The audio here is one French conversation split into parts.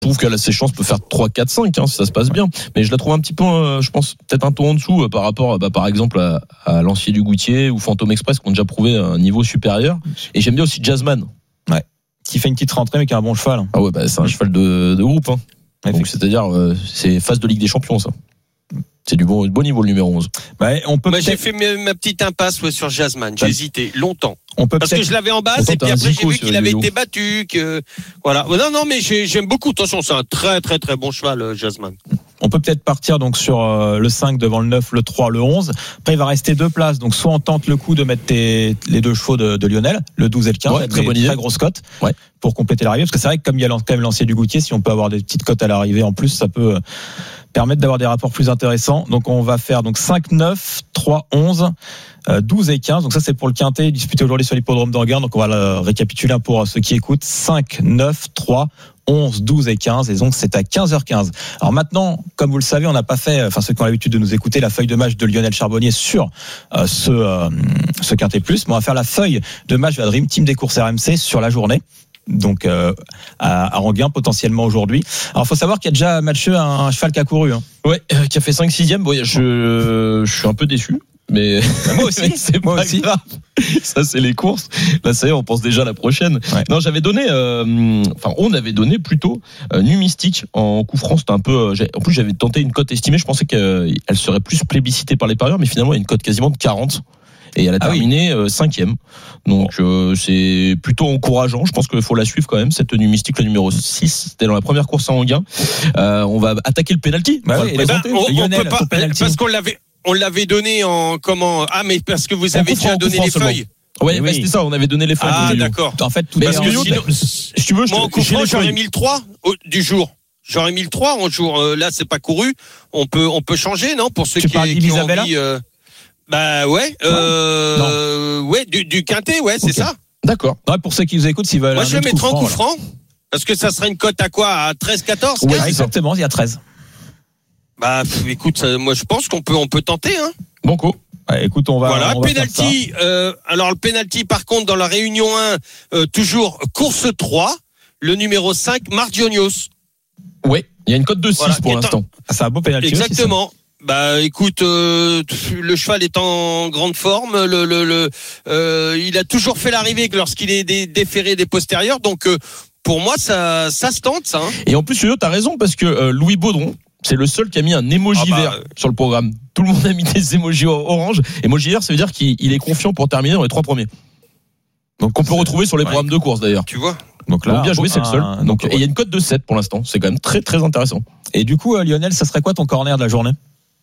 trouve qu'elle a ses chances peut faire 3, 4, 5 si ça se passe bien, mais je la trouve un petit peu je pense peut-être un ton en dessous par rapport par exemple à Lancier du Goutier ou Phantom Express qui ont déjà prouvé un niveau supérieur. Et j'aime bien aussi Jazzman qui fait une petite rentrée mais qui a un bon cheval. Ah ouais, c'est un cheval de groupe donc c'est-à-dire c'est phase de Ligue des Champions ça. C'est du bon niveau le numéro 11. J'ai fait ma petite impasse sur Jazzman. J'ai hésité longtemps. Parce que je l'avais en base et puis après j'ai vu qu'il avait été battu. Voilà. Non, mais j'aime beaucoup. Attention, c'est un très très très bon cheval, Jazzman. On peut peut-être partir donc sur le 5 devant le 9, le 3, le 11. Après, il va rester 2 places. Donc, soit on tente le coup de mettre les 2 chevaux de Lionel, le 12 et le 15, avec très grosse cote pour compléter l'arrivée. Parce que c'est vrai que comme il y a quand même Lancier du Goutier, si on peut avoir des petites cotes à l'arrivée en plus, ça peut permettre d'avoir des rapports plus intéressants. Donc, on va faire donc 5, 9, 3, 11, 12 et 15. Donc, ça, c'est pour le quintet disputé aujourd'hui sur l'hippodrome d'Anguin. Donc, on va le récapituler pour ceux qui écoutent. 5, 9, 3, 11, 12 et 15, et donc c'est à 15h15. Alors maintenant, comme vous le savez, on n'a pas fait, ceux qui ont l'habitude de nous écouter, la feuille de match de Lionel Charbonnier sur ce Quintet Plus, mais on va faire la feuille de match de la Dream Team des courses RMC sur la journée. Donc à Anguin potentiellement aujourd'hui. Alors il faut savoir qu'il y a déjà matché un cheval qui a couru. Qui a fait 5-6e. Bon, je suis un peu déçu. Mais moi aussi, c'est pas grave. Ça, c'est les courses. Là, ça y est, on pense déjà à la prochaine. Ouais. Non, j'avais donné, on avait donné plutôt Numistique en coup franc. C'était un peu. En plus, j'avais tenté une cote estimée. Je pensais qu'elle serait plus plébiscitée par les parieurs, mais finalement, il y a une cote quasiment de 40. Et elle a terminé 5e. Donc, c'est plutôt encourageant. Je pense qu'il faut la suivre quand même, cette Numistique, le numéro 6. C'était dans la première course à Anguin. On va attaquer le penalty. On peut pas, parce qu'on l'avait donné en comment? Ah, mais parce que vous avez déjà donné les feuilles. Oui, c'était ça, on avait donné les feuilles. Ah, d'accord. En fait, parce que sinon, si tu veux, moi, en coup franc, j'aurais mis le 3 du jour. J'aurais mis le 3 en jour. Là, c'est pas couru. On peut changer, non? Pour ceux qui ont envie. Du quintet, c'est ça. D'accord. Ouais, pour ceux qui nous écoutent, s'ils veulent. Moi, je vais mettre en coup franc. Parce que ça serait une cote à quoi? À 13, 14? Oui, exactement, il y a 13. Écoute, moi je pense qu'on peut tenter, hein. Banco. Écoute, on va. Voilà, penalty. Alors le penalty, par contre, dans la réunion 1, toujours course 3, le numéro 5, Mardionios. Oui, il y a une cote de 6 pour l'instant. C'est un beau penalty. Exactement. Aussi, écoute, le cheval est en grande forme. Il a toujours fait l'arrivée lorsqu'il est déféré des postérieurs. Donc, pour moi, ça se tente, ça. Hein. Et en plus, Yoyo, t'as raison parce que Louis Baudron, c'est le seul qui a mis un emoji vert sur le programme. Tout le monde a mis des emojis orange. Emoji vert, ça veut dire qu'il est confiant pour terminer dans les 3 premiers. Donc, on peut retrouver sur les programmes de course d'ailleurs. Tu vois. Donc là, bien joué, c'est le seul. Donc, et il y a une cote de 7 pour l'instant. C'est quand même très, très intéressant. Et du coup, Lionel, ça serait quoi ton corner de la journée?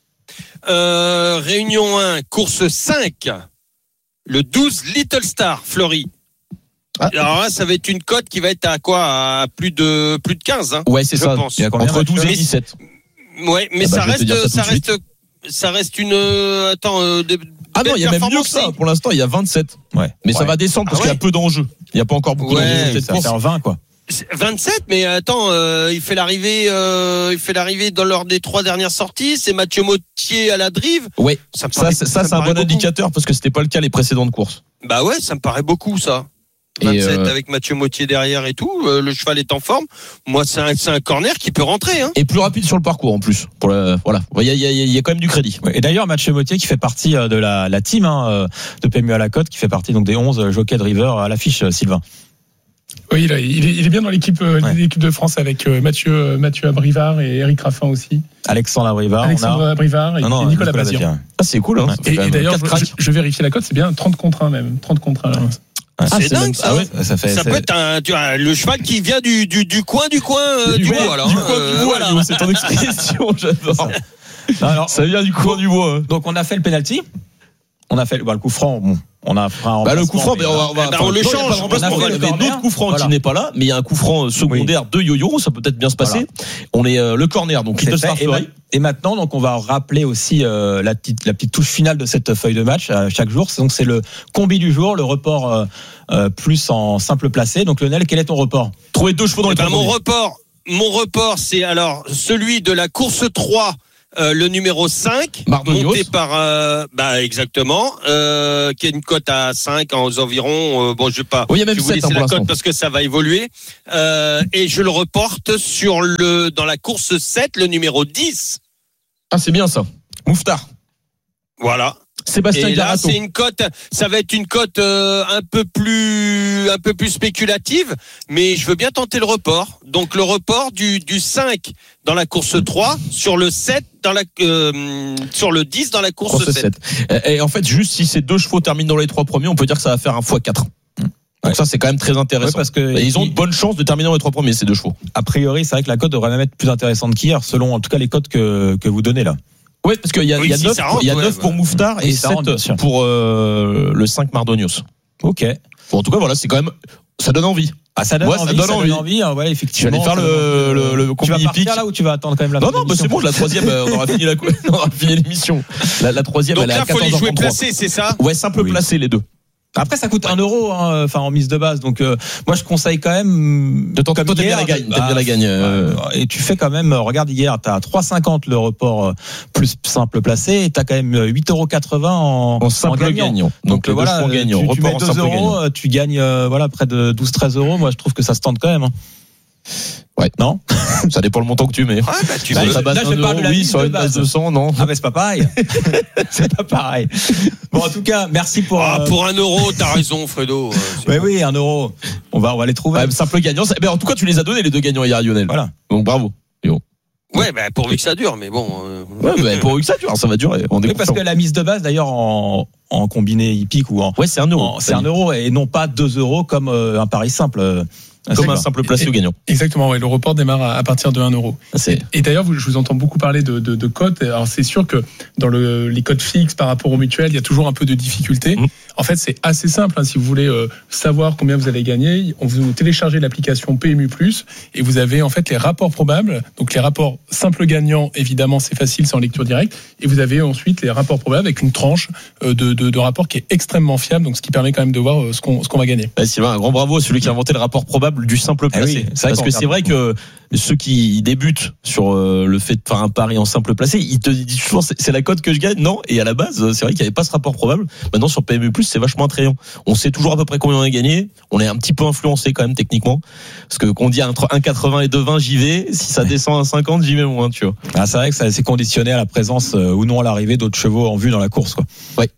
Réunion 1, course 5. Le 12, Little Star, Fleury. Alors là, ça va être une cote qui va être à quoi? À plus de 15, hein. Ouais, c'est ça. Pense. Entre 12 et 17. Ouais, mais ça reste une non, il y a même mieux que ça. Pour l'instant, il y a 27. Ouais. Mais ça va descendre parce qu'il y a peu d'enjeux. Il n'y a pas encore beaucoup d'enjeux. Ça va faire 20, quoi. 27, mais attends, il fait l'arrivée lors des 3 dernières sorties. C'est Mathieu Mottier à la drive. Oui. Ça c'est un bon indicateur parce que c'était pas le cas les précédentes courses. Ça me paraît beaucoup, ça. 27 avec Mathieu Mottier derrière et tout, le cheval est en forme. Moi, c'est un corner qui peut rentrer, hein. Et plus rapide sur le parcours en plus. Voilà, il y a quand même du crédit. Et d'ailleurs, Mathieu Mottier qui fait partie de la team de PMU à la Côte, qui fait partie donc des 11 jockeys de River à l'affiche, Sylvain. Oui, il est bien dans l'équipe de France avec Mathieu Abrivard et Eric Raffin aussi. Alexandre Abrivard et Nicolas Bazir. C'est cool, hein. Et d'ailleurs, je vérifie la cote, c'est bien 30 contre 1 même. 30 contre 1 là. C'est dingue, ça. Ça peut être le cheval qui vient du coin du bois, alors. Du coin du bois, voilà. C'est ton expression, j'adore. Alors, ça vient du coin du bois. Donc, on a fait le penalty. On a fait le coup franc. Bon, on a le coup franc, on le change. Il y avait d'autres coups francs qui n'est pas là, mais il y a un coup franc secondaire de Yo-Yo, ça peut peut-être bien se passer. On est le corner, donc Little Star Fleury. Et maintenant, donc, on va rappeler aussi la petite touche finale de cette feuille de match chaque jour. Donc, c'est le combi du jour, le report plus en simple placé. Donc, Lionel, quel est ton report? Trouver 2 chevaux dans les 3 Mon report, c'est alors celui de la course 3 le numéro 5, Mardonios, monté par exactement, qui a une cote à 5 aux environs. Bon, je vais pas. Oui, il y a même 7 la cote parce que ça va évoluer. Et je le reporte dans la course 7, le numéro 10. Ah, c'est bien ça. Mouftar. Voilà. Sébastien Garato. C'est une cote, ça va être une cote un peu plus spéculative, mais je veux bien tenter le report. Donc le report du 5 dans la course 3 sur le 7 sur le 10 dans la course 7. Et en fait, juste si ces 2 chevaux terminent dans les 3 premiers, on peut dire que ça va faire un x4. Donc ça, c'est quand même très intéressant. Parce que ils ont de bonnes chances de terminer dans les 3 premiers, ces 2 chevaux. A priori, c'est vrai que la cote devrait même être plus intéressante qu'hier, selon en tout cas les cotes que vous donnez là. Oui, parce qu'il y a 9 pour Mouftar et 7 pour le 5 Mardonios. Ok. Bon, en tout cas, voilà, c'est quand même, ça donne envie. Ah, ça donne envie. Ouais, effectivement. Je vais aller faire le tu vas partir là ou tu vas attendre quand même la Non, bah c'est bon, la 3e, on aura fini l'émission. La 3e, donc elle est à 14h33. Donc là, faut les jouer placés, c'est ça? Ouais, simple placé, les 2. Après, ça coûte 1 euro, en mise de base. Donc, moi, je conseille quand même de tenter. Toi, t'aimes bien la gagne. T'aimes bien la gagne. Et tu fais quand même, regarde hier, t'as 3,50 le report plus simple placé et t'as quand même 8,80 en simple gagnant. Donc voilà, tu mets 2 euros, tu gagnes, près de 12-13 euros. Moi, je trouve que ça se tente quand même. Ouais. Non? Ça dépend le montant que tu mets. Ah, bah, tu veux. Là, je parle de la mise sur une base de 100, non? Ah, mais c'est pas pareil. C'est pas pareil. Bon, en tout cas, merci pour. Pour 1 euro, t'as raison, Fredo. Oui, 1 euro. On va les trouver. Ouais, simple gagnant. Mais en tout cas, tu les as donnés, les 2 gagnants hier, Lionel. Voilà. Donc, bravo. Ouais, pourvu que ça dure, mais bon. Pourvu que ça dure, ça va durer. Oui, parce que la mise de base, d'ailleurs, en combiné hippique ou ouais, c'est 1 euro. C'est 1 euro et non pas 2 euros comme un pari simple. Comme un simple placé ou gagnant. Exactement, ouais, le report démarre à partir de 1 euro. Et d'ailleurs, je vous entends beaucoup parler de cotes. Alors, c'est sûr que dans les cotes fixes par rapport aux mutuelles, il y a toujours un peu de difficulté. En fait, c'est assez simple. Si vous voulez savoir combien vous allez gagner, vous téléchargez l'application PMU+, et vous avez en fait les rapports probables. Donc, les rapports simples gagnants, évidemment, c'est facile, c'est en lecture directe. Et vous avez ensuite les rapports probables avec une tranche de rapport qui est extrêmement fiable. Donc, ce qui permet quand même de voir ce qu'on va gagner. Sylvain, un grand bravo à celui qui a inventé le rapport probable du simple placé. Parce que c'est vrai que ceux qui débutent sur le fait de faire un pari en simple placé, ils te disent toujours c'est la cote que je gagne. Non, et à la base, c'est vrai qu'il n'y avait pas ce rapport probable. Maintenant sur PMU+, c'est vachement attrayant. On sait toujours à peu près combien on a gagné. On est un petit peu influencé quand même techniquement, parce que qu'on dit entre 1,80 et 2,20 j'y vais. Si ça descend à 50, j'y vais moins, tu vois. Ah, c'est vrai que ça c'est conditionné à la présence ou non à l'arrivée d'autres chevaux en vue dans la course, quoi. Ouais.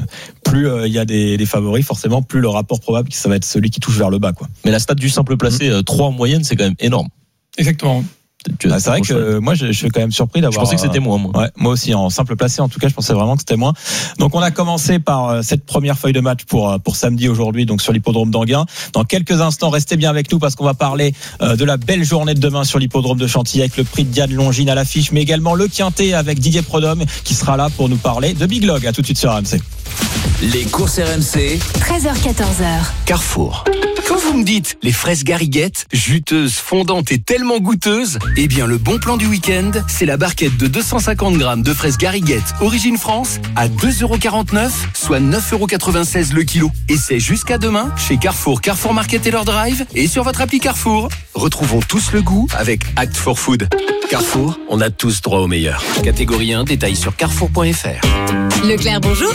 Plus il y a des favoris, forcément, plus le rapport probable ça va être celui qui touche vers le bas, quoi. Mais la stat du simple placé 3 en moyenne, c'est quand même énorme. Exactement. C'est vrai que moi je suis quand même surpris d'avoir. Je pensais que c'était moins, moi. Ouais, moi aussi en simple placé, en tout cas je pensais vraiment que c'était moins. Donc on a commencé par cette première feuille de match pour samedi aujourd'hui, donc sur l'hippodrome d'Anguin. Dans quelques instants, restez bien avec nous parce qu'on va parler de la belle journée de demain sur l'hippodrome de Chantilly avec le prix de Diane Longines à l'affiche, mais également le Quintet avec Didier Prodhomme qui sera là pour nous parler de Big Log. À tout de suite sur RMC. Les courses RMC 13h-14h Carrefour. Quand vous me dites les fraises Gariguette, juteuses, fondantes et tellement goûteuses, eh bien le bon plan du week-end, c'est la barquette de 250 grammes de fraises Gariguette origine France à 2,49€, soit 9,96€ le kilo. Et c'est jusqu'à demain chez Carrefour, Carrefour Market et leur drive et sur votre appli Carrefour. Retrouvons tous le goût avec Act for Food. Carrefour, on a tous droit au meilleur. Catégorie 1, détail sur carrefour.fr. Leclerc, bonjour.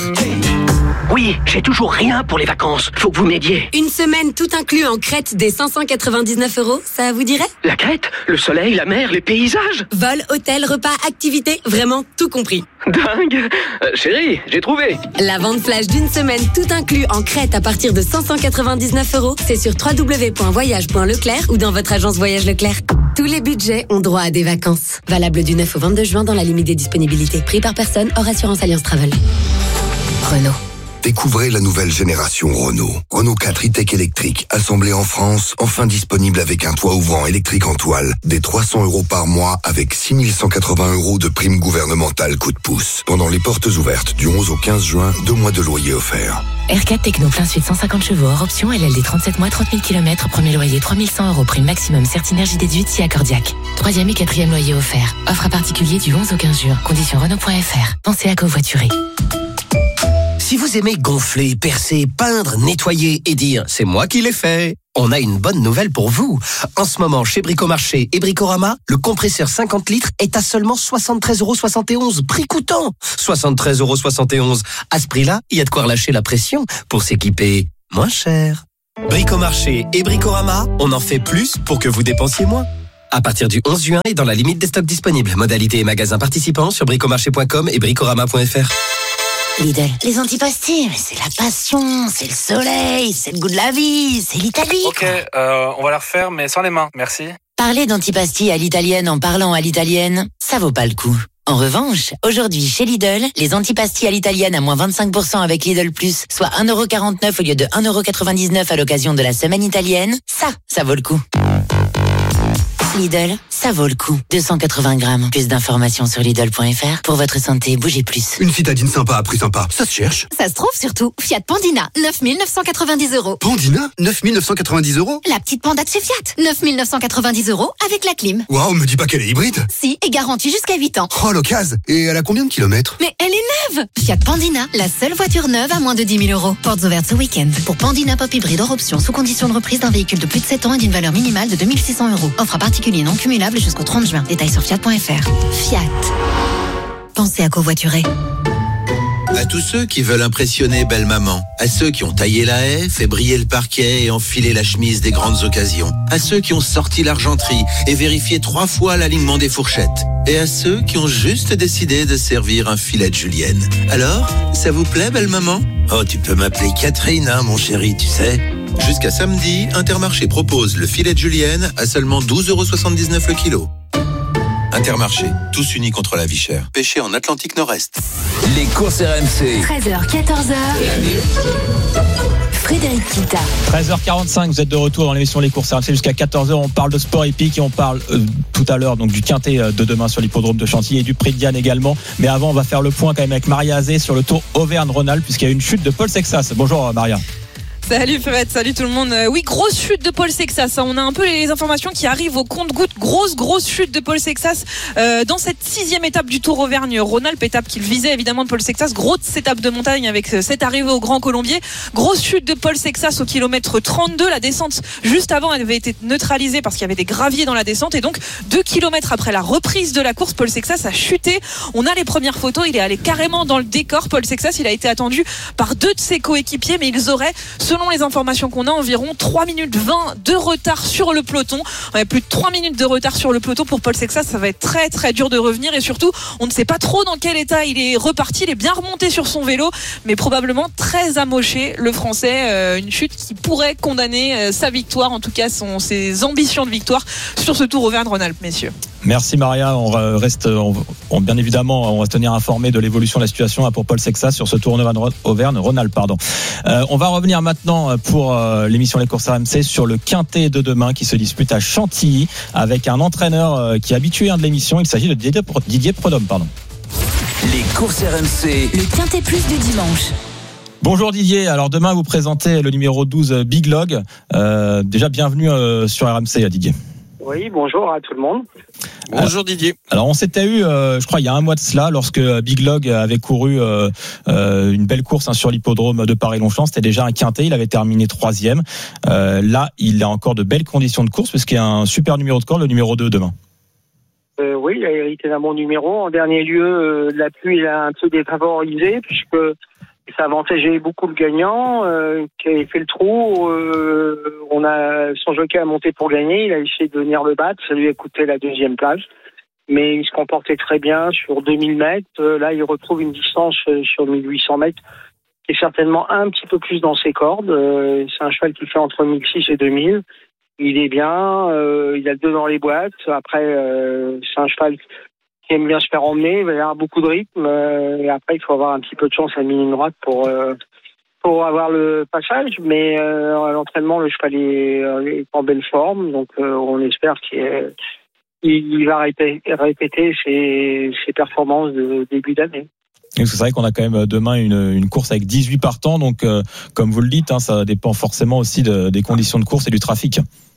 Oui, j'ai toujours rien pour les vacances. Faut que vous m'aidiez. Une semaine tout inclus en Crète des 599€, ça vous dirait? La Crète, le soleil, la mer, les paysages. Vol, hôtel, repas, activités, vraiment tout compris. Dingue. Chérie, j'ai trouvé. La vente flash d'une semaine tout inclus en Crète à partir de 599€, c'est sur www.voyage.leclerc ou dans votre agence Voyage Leclerc. Tous les budgets ont droit à des vacances. Valable du 9 au 22 juin dans la limite des disponibilités. Prix par personne hors assurance Alliance Travel. Renault. Découvrez la nouvelle génération Renault. Renault 4 e-Tech électrique, assemblé en France, enfin disponible avec un toit ouvrant électrique en toile, des 300€ par mois avec 6180€ de prime gouvernementale coup de pouce. Pendant les portes ouvertes du 11 au 15 juin, 2 mois de loyer offerts. R4 Techno plein suite 150 chevaux hors option, LLD 37 mois, 30 000 km, premier loyer 3100€, prime maximum, Certinergie déduite si accordiaque. 3e et 4e loyer offert. Offre à particulier du 11 au 15 juin. Conditions Renault.fr. Pensez à covoiturer. Si vous aimez gonfler, percer, peindre, nettoyer et dire « c'est moi qui l'ai fait », On a une bonne nouvelle pour vous. En ce moment, chez Bricomarché et Bricorama, le compresseur 50 litres est à seulement 73,71 €. Prix coûtant 73,71 €. À ce prix-là, il y a de quoi relâcher la pression pour s'équiper moins cher. Bricomarché et Bricorama, on en fait plus pour que vous dépensiez moins. À partir du 11 juin et dans la limite des stocks disponibles. Modalités et magasins participants sur bricomarché.com et bricorama.fr. Lidl, les antipastilles, c'est la passion, c'est le soleil, c'est le goût de la vie, c'est l'Italie. Ok, on va la refaire, mais sans les mains, merci. Parler d'antipastilles à l'italienne en parlant à l'italienne, ça vaut pas le coup. En revanche, aujourd'hui chez Lidl, les antipastilles à l'italienne à moins 25% avec Lidl Plus, soit 1,49 € au lieu de 1,99 € à l'occasion de la semaine italienne, ça vaut le coup. Lidl, ça vaut le coup. 280 grammes. Plus d'informations sur Lidl.fr. Pour votre santé, bougez plus. Une citadine sympa à prix sympa, ça se cherche. Ça se trouve surtout. Fiat Pandina, 9 990 €. Pandina, 9 990 €. La petite Panda de chez Fiat, 9 990 € avec la clim. Waouh, me dis pas qu'elle est hybride. Si, et garantie jusqu'à 8 ans. Oh, l'occasion. Et elle a combien de kilomètres? Mais elle est neuve. Fiat Pandina, la seule voiture neuve à moins de 10 000 €. Portes ouvertes ce week-end. Pour Pandina Pop Hybride hors option, sous condition de reprise d'un véhicule de plus de 7 ans et d'une valeur minimale de 2 600 €. Offre à particulier non cumulable jusqu'au 30 juin. Détails sur Fiat.fr. Fiat. Pensez à covoiturer. À tous ceux qui veulent impressionner belle maman, à ceux qui ont taillé la haie, fait briller le parquet et enfilé la chemise des grandes occasions, à ceux qui ont sorti l'argenterie et vérifié 3 fois l'alignement des fourchettes, et à ceux qui ont juste décidé de servir un filet de julienne. Alors, ça vous plaît belle maman? Oh, tu peux m'appeler Catherine, hein, mon chéri, tu sais. Jusqu'à samedi, Intermarché propose le filet de julienne à seulement 12,79 € le kilo. Intermarché, tous unis contre la vie chère. Pêché en Atlantique Nord-Est. Les courses RMC. 13h, 14h. Frédéric Kita. 13h45, vous êtes de retour dans l'émission Les courses RMC jusqu'à 14h. On parle de sport épique et on parle tout à l'heure donc du quintet de demain sur l'hippodrome de Chantilly et du Prix de Diane également. Mais avant, on va faire le point quand même avec Maria Azé sur le Tour Auvergne-Rhône-Alpes puisqu'il y a eu une chute de Paul Sexas. Bonjour Maria. Salut Fred, salut tout le monde. Oui, grosse chute de Paul Sexas. On a un peu les informations qui arrivent au compte-gouttes. Grosse chute de Paul Sexas dans cette 6e étape du Tour Auvergne-Rhône-Alpes, étape qu'il visait évidemment de Paul Sexas. Grosse étape de montagne avec cette arrivée au Grand Colombier. Grosse chute de Paul Sexas au kilomètre 32. La descente juste avant elle avait été neutralisée parce qu'il y avait des graviers dans la descente et donc 2 kilomètres après la reprise de la course, Paul Sexas a chuté. On a les premières photos, il est allé carrément dans le décor. Paul Sexas, il a été attendu par 2 de ses coéquipiers, mais ils auraient, selon les informations qu'on a, environ 3 minutes 20 de retard sur le peloton. On a plus de 3 minutes de retard sur le peloton pour Paul Sexas. Ça va être très dur de revenir et surtout, on ne sait pas trop dans quel état il est reparti. Il est bien remonté sur son vélo, mais probablement très amoché, le Français. Une chute qui pourrait condamner sa victoire, en tout cas ses ambitions de victoire sur ce Tour Auvergne-Rhône-Alpes, messieurs. Merci Maria, bien évidemment, on va se tenir informé de l'évolution de la situation pour Paul Sexas sur ce Tour Auvergne-Rhône-Alpes. On va revenir maintenant pour l'émission Les courses RMC sur le quintet de demain qui se dispute à Chantilly avec un entraîneur qui est habitué de l'émission. Il s'agit de Didier Prudhomme. Les courses RMC, le quintet plus du dimanche. Bonjour Didier, alors demain vous présentez le numéro 12 Big Log. Déjà bienvenue sur RMC Didier. Oui, bonjour à tout le monde. Bonjour Didier. Alors on s'était eu, je crois, il y a un mois de cela, lorsque Big Log avait couru une belle course sur l'hippodrome de Paris-Longchamp. C'était déjà un quintet, il avait terminé 3e. Là, il a encore de belles conditions de course, parce qu'il y a un super numéro de corde, le numéro 2 demain. Oui, il a hérité d'un bon numéro. En dernier lieu, la pluie il a un peu défavorisé, puisque ça avantageait beaucoup le gagnant qui avait fait le trou. On a son jockey a monté pour gagner. Il a essayé de venir le battre. Ça lui a coûté la 2e place. Mais il se comportait très bien sur 2000 mètres. Là, il retrouve une distance sur 1800 mètres qui est certainement un petit peu plus dans ses cordes. C'est un cheval qui fait entre 1006 et 2000. Il est bien. Il a le 2 dans les boîtes. Après, c'est un cheval qui aime bien se faire emmener, il va y avoir beaucoup de rythme et après il faut avoir un petit peu de chance à mi-ligne droite pour avoir le passage, mais à l'entraînement le cheval est en belle forme, donc on espère qu'il va répéter ses performances de début d'année. C'est vrai qu'on a quand même demain une course avec 18 partants, donc comme vous le dites, ça dépend forcément aussi des conditions de course et du trafic.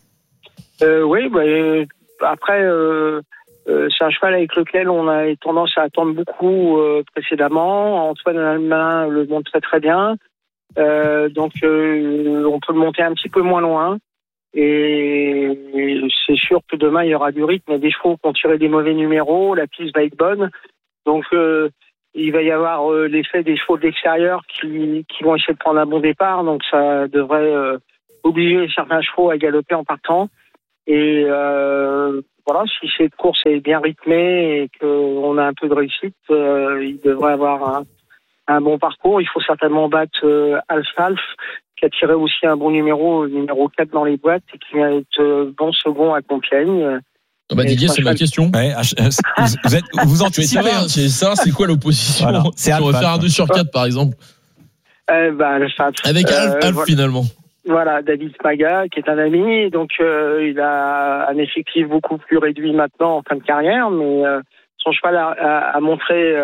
Oui, après c'est un cheval avec lequel on a tendance à attendre beaucoup précédemment. Antoine Almalin le monte très bien. Donc on peut le monter un petit peu moins loin. Et c'est sûr que demain, il y aura du rythme. Il y a des chevaux qui ont tiré des mauvais numéros. La piste va être bonne. Donc, il va y avoir l'effet des chevaux de l'extérieur qui vont essayer de prendre un bon départ. Donc, ça devrait obliger certains chevaux à galoper en partant. Et voilà, si cette course est bien rythmée et qu'on a un peu de réussite, il devrait avoir un bon parcours. Il faut certainement battre Alf, qui a tiré aussi un bon numéro 4 dans les boîtes et qui va être bon second à Compiègne. Didier, c'est ma question. Ouais, vous anticipez. C'est ça, c'est quoi l'opposition? Voilà, on va faire un 2/4 par exemple. Alf. Avec Alf finalement. Voilà, David Smaga, qui est un ami, donc il a un effectif beaucoup plus réduit maintenant en fin de carrière, mais son cheval a montré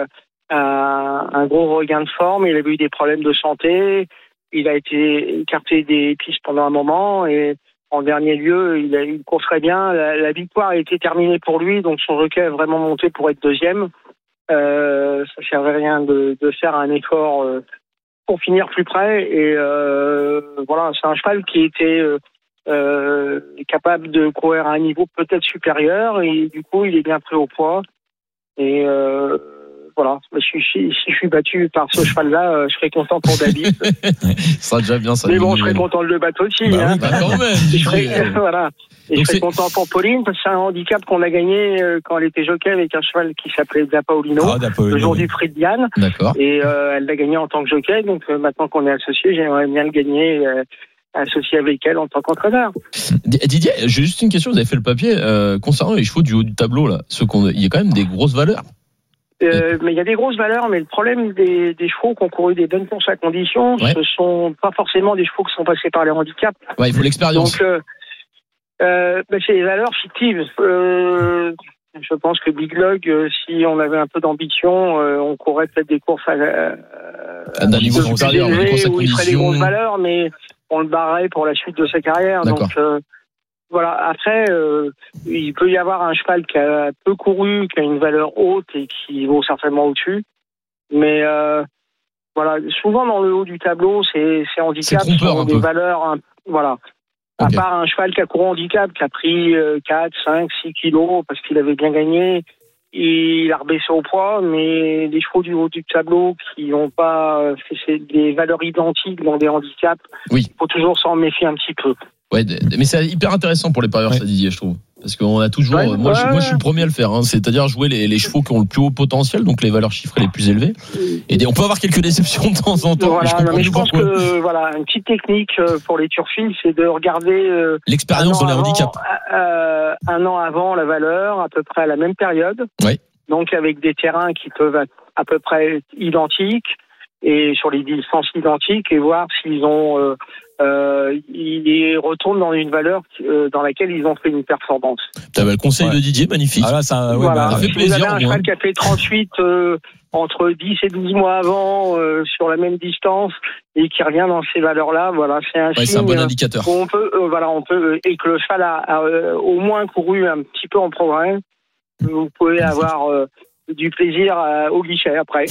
un gros regain de forme. Il avait eu des problèmes de santé, il a été écarté des pistes pendant un moment, et en dernier lieu, il court très bien. La victoire a été terminée pour lui, donc son jockey a vraiment monté pour être deuxième. Ça ne servait à rien de faire un effort pour finir plus près. Et voilà, c'est un cheval qui était capable de courir à un niveau peut-être supérieur, et du coup, il est bien pris au poids. Et voilà, si je suis battu par ce cheval-là, je serais content pour David. Ça sera déjà bien, ça. Mais bon, je serais content de le battre aussi. Bah, quand même. Voilà. Et je serais content pour Pauline, parce que c'est un handicap qu'on a gagné quand elle était jockey avec un cheval qui s'appelait Da Paolino, le jour du prix de Diane. D'accord. Et elle l'a gagné en tant que jockey, donc maintenant qu'on est associés, j'aimerais bien le gagner associé avec elle en tant qu'entraîneur. Didier, j'ai juste une question, vous avez fait le papier concernant les chevaux du haut du tableau là, il y a quand même des grosses valeurs. Mais il y a des grosses valeurs, mais le problème des chevaux qui ont couru des bonnes courses à condition, ce sont pas forcément des chevaux qui sont passés par les handicaps. Ouais, il faut l'expérience. Donc, c'est des valeurs fictives. Je pense que Big Log, si on avait un peu d'ambition, on courait peut-être des courses à d'un niveau supérieur, où il ferait des grosses valeurs, mais on le barrait pour la suite de sa carrière. D'accord. Donc, voilà. Après, il peut y avoir un cheval qui a peu couru, qui a une valeur haute et qui vaut certainement au-dessus. Mais voilà, souvent dans le haut du tableau, ces handicaps sont des valeurs. Voilà. Okay. À part un cheval qui a couru handicap, qui a pris 4, 5, 6 kilos parce qu'il avait bien gagné, il a rebaissé au poids, mais les chevaux du haut du tableau qui n'ont pas fait des valeurs identiques dans des handicaps, il faut toujours s'en méfier un petit peu. Ouais, mais c'est hyper intéressant pour les parieurs, ça, Didier, je trouve. Parce qu'on a toujours, moi, je suis le premier à le faire, hein, c'est-à-dire jouer les chevaux qui ont le plus haut potentiel, donc les valeurs chiffrées les plus élevées. Et on peut avoir quelques déceptions de temps en temps. Voilà, mais je pense que voilà, une petite technique pour les turfis, c'est de regarder l'expérience dans les handicaps. Un an avant la valeur, à peu près à la même période. Oui. Donc avec des terrains qui peuvent être à peu près identiques et sur les distances identiques, et voir s'ils ont ils retournent dans une valeur dans laquelle ils ont fait une performance. Tu avais le conseil de Didier, magnifique. Ah là, ça, voilà. Ça fait plaisir. Vous avez un cheval qui a fait 38 entre 10 et 12 mois avant sur la même distance et qui revient dans ces valeurs-là. Voilà, c'est un signe. C'est un bon indicateur. On peut, et que le cheval a au moins couru un petit peu en progrès. Vous pouvez avoir du plaisir au guichet après.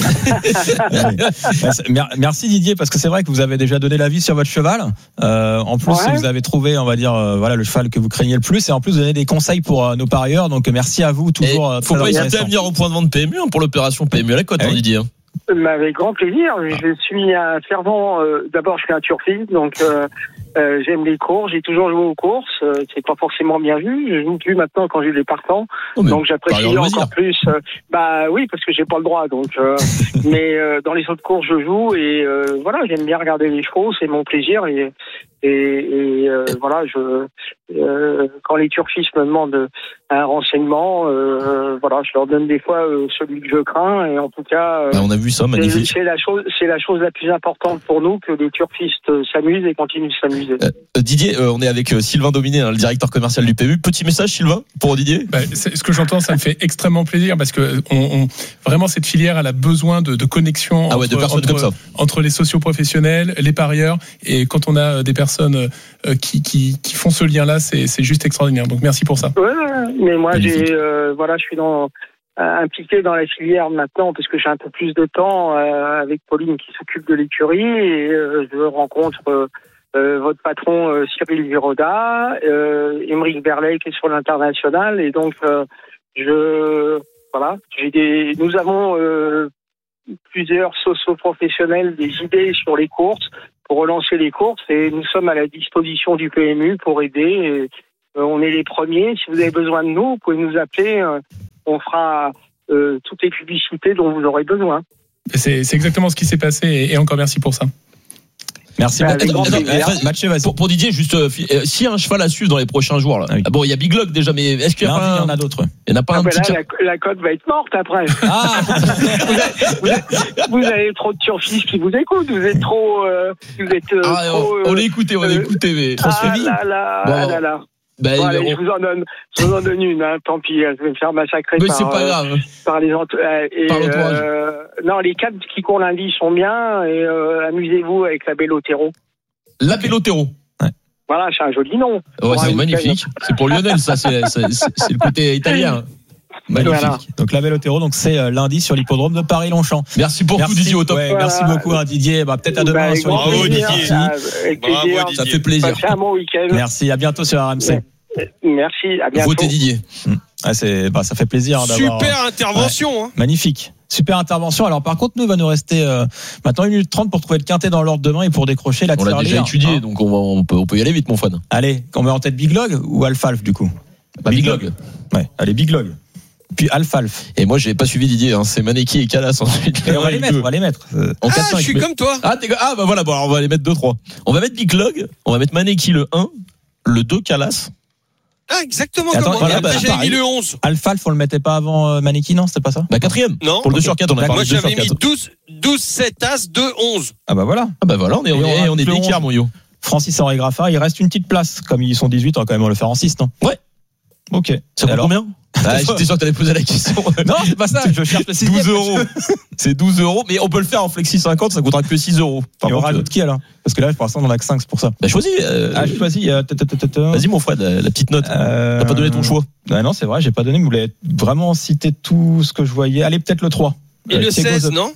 Merci Didier, parce que c'est vrai que vous avez déjà donné l'avis sur votre cheval. En plus, vous avez trouvé, on va dire, voilà, le cheval que vous craignez le plus, et en plus vous donnez des conseils pour nos parieurs. Donc merci à vous, toujours. Faut pas hésiter à venir au point de vente PMU pour l'opération PMU à la Côte, Didier. Avec grand plaisir. Je suis un fervent. D'abord, je suis un turfiste, donc j'aime les courses. J'ai toujours joué aux courses. C'est pas forcément bien vu. Je joue plus maintenant quand j'ai des partants. Donc j'apprécie encore plus. Oui, parce que j'ai pas le droit. Donc, mais dans les autres courses, je joue et voilà, j'aime bien regarder les chevaux. C'est mon plaisir et voilà, quand les turfistes me demandent un renseignement, voilà, je leur donne des fois celui que je crains, et en tout cas, on a vu ça, magnifique. C'est la chose la plus importante pour nous, que les turfistes s'amusent et continuent de s'amuser. Didier, on est avec Sylvain Dominé, le directeur commercial du PMU. Petit message, Sylvain, pour Didier. Ce que j'entends, ça me fait extrêmement plaisir, parce que vraiment cette filière, elle a besoin de connexion entre les socioprofessionnels, les parieurs, et quand on a des personnes qui font ce lien-là, c'est juste extraordinaire. Donc merci pour ça. Mais moi, je suis impliqué dans la filière maintenant, parce que j'ai un peu plus de temps avec Pauline qui s'occupe de l'écurie, et je rencontre votre patron Cyril Viroda, Émeric Berlet qui est sur l'international, et donc nous avons plusieurs socio-professionnels, des idées sur les courses pour relancer les courses, et nous sommes à la disposition du PMU pour aider. On est les premiers. Si vous avez besoin de nous, vous pouvez nous appeler. On fera toutes les publicités dont vous aurez besoin. C'est exactement ce qui s'est passé, et encore merci pour ça. Merci. Pour Didier, juste s'il y a un cheval à suivre dans les prochains jours là. Oui. Bon, il y a Big Log déjà, mais est-ce qu'il y en a d'autres? Il y en a pas un petit. La cote va être morte après. Vous avez trop de turfistes qui vous écoutent. Vous êtes trop. On l'a écouté, mais trop suivi. Je vous en donne une, tant pis, je vais me faire massacrer c'est pas grave. Par les non, les 4 qui courent lundi sont bien, et amusez-vous avec la Bellotero. La Bellotero. Voilà, c'est un joli nom. Ouais, c'est magnifique. C'est pour Lionel, ça, c'est le côté italien. Magnifique. Voilà. Donc la Bellotero, donc c'est lundi sur l'hippodrome de Paris-Longchamp. Merci beaucoup Didier, au top. Merci beaucoup Didier. Peut-être à demain sur l'hippodrome. Bravo, ça fait plaisir. Passez un bon week-end. Merci, à bientôt sur RMC. Merci, à bientôt. Votez Didier. Ça fait plaisir d'avoir. Super intervention. Magnifique. Super intervention. Alors par contre, il va nous rester maintenant 1 minute 30 pour trouver le quintet dans l'ordre demain et pour décrocher la tirelire. On l'a déjà étudié, donc on peut y aller vite, mon fan. Allez, on met en tête Big Log ou Alfalf du coup? Big Log. Ouais, allez, Big Log. Puis Alfalf. Et moi, j'ai pas suivi Didier, c'est Maneki et Calas ensuite. Et on va les mettre. En 4-5, je suis comme toi. Voilà, bon, alors on va les mettre 2-3. On va mettre Big Log, on va mettre Maneki le 1, le 2 Calas. Exactement. J'ai mis le 11. Alfalf, on le mettait pas avant Maneki, non? C'était pas ça? 4ème. Non. Pour le 2 sur 4, on a parlé de 2 sur 4. Moi, j'avais mis 12, 7 As, 2, 11. Voilà, on est d'écart, mon yo. Francis-Henri Graffard, il reste une petite place. Comme ils sont 18, on va quand même le faire en 6, non? Ouais. Ok. Ça coûte combien? J'étais sûr que t'allais poser la question. Non, c'est pas ça. Je cherche le 6. 12 €. C'est 12 €. Mais on peut le faire en Flexi 50, ça coûtera que 6 €. Et on rajoute qui alors? Parce que là, pour l'instant, on en a que 5, c'est pour ça. Choisis. Choisis. Vas-y, mon Fred, la petite note. T'as pas donné ton choix. Non, c'est vrai, j'ai pas donné. Vous voulez vraiment citer tout ce que je voyais. Allez, peut-être le 3. Et le 16, non?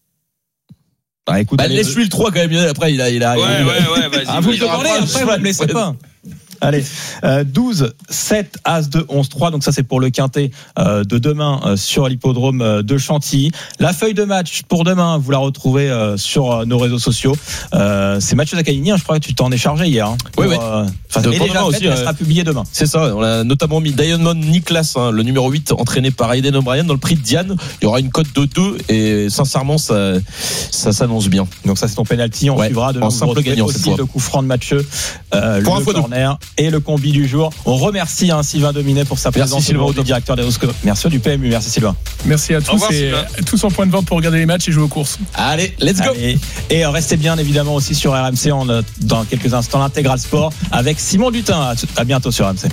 Écoute, laisse-lui le 3 quand même. Après, il a. Ouais, vas-y. Vous le demandez, après, vous me laissez pas. Allez, 12, 7, As, 2, 11, 3. Donc ça, c'est pour le quintet de demain sur l'hippodrome de Chantilly. La feuille de match pour demain, vous la retrouvez sur nos réseaux sociaux. C'est Mathieu Zaccagnini, je crois que tu t'en es chargé hier. Oui. Elle est déjà faite, elle sera publiée demain. C'est ça, on a notamment mis Diamond Niklas, le numéro 8, entraîné par Aiden O'Brien dans le prix de Diane. Il y aura une cote de 2 et sincèrement, ça s'annonce bien. Donc ça, c'est ton penalty. On suivra de en simple gagnant aussi le coup franc de Mathieu, le corner et le combi du jour. On remercie Sylvain Dominet pour sa présence, Sylvain, du directeur des Roscoe. Merci du PMU, merci Sylvain. Merci à tous. Tous en point de vente pour regarder les matchs et jouer aux courses. Allez, let's go. Et restez bien évidemment aussi sur RMC dans quelques instants l'intégral sport avec Simon Dutin. À bientôt sur RMC.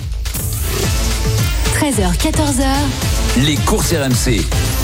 13h, 14h. Les courses RMC.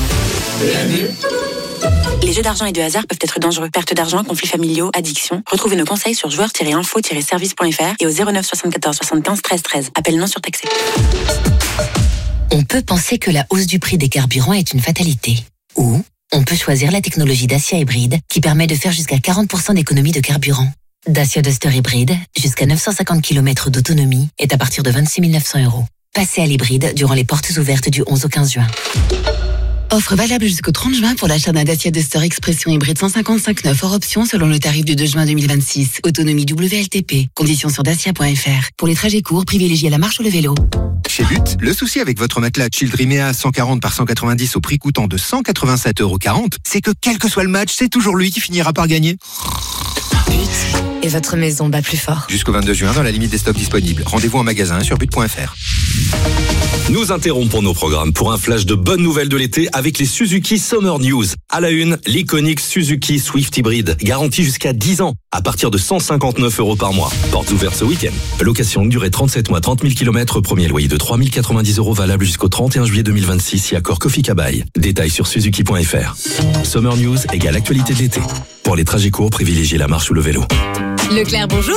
Les jeux d'argent et de hasard peuvent être dangereux. Perte d'argent, conflits familiaux, addiction. Retrouvez nos conseils sur joueurs-info-service.fr et au 09 74 75 13 13. Appel non surtaxé. On peut penser que la hausse du prix des carburants est une fatalité. Ou on peut choisir la technologie Dacia hybride qui permet de faire jusqu'à 40% d'économie de carburant. Dacia Duster hybride, jusqu'à 950 km d'autonomie, est à partir de 26 900 €. Passez à l'hybride durant les portes ouvertes du 11 au 15 juin. Offre valable jusqu'au 30 juin pour l'achat d'un Dacia Duster Expression hybride 155 hors option selon le tarif du 2 juin 2026. Autonomie WLTP. Conditions sur dacia.fr. Pour les trajets courts, privilégiez la marche ou le vélo. Chez But, le souci avec votre matelas Childrimea 140 par 190 au prix coûtant de 187,40 €, c'est que quel que soit le match, c'est toujours lui qui finira par gagner. But. Et votre maison bat plus fort. Jusqu'au 22 juin dans la limite des stocks disponibles. Rendez-vous en magasin sur but.fr. Nous interrompons nos programmes pour un flash de bonnes nouvelles de l'été avec les Suzuki Summer News. À la une, l'iconique Suzuki Swift Hybrid, garantie jusqu'à 10 ans, à partir de 159 € par mois. Portes ouvertes ce week-end. Location longue durée 37 mois, 30 000 km, premier loyer de 3 090 € valable jusqu'au 31 juillet 2026, si accord Kofi Kabaï. Détails sur suzuki.fr. Summer News égale actualité de l'été. Pour les trajets courts, privilégiez la marche ou le vélo. Leclerc, bonjour.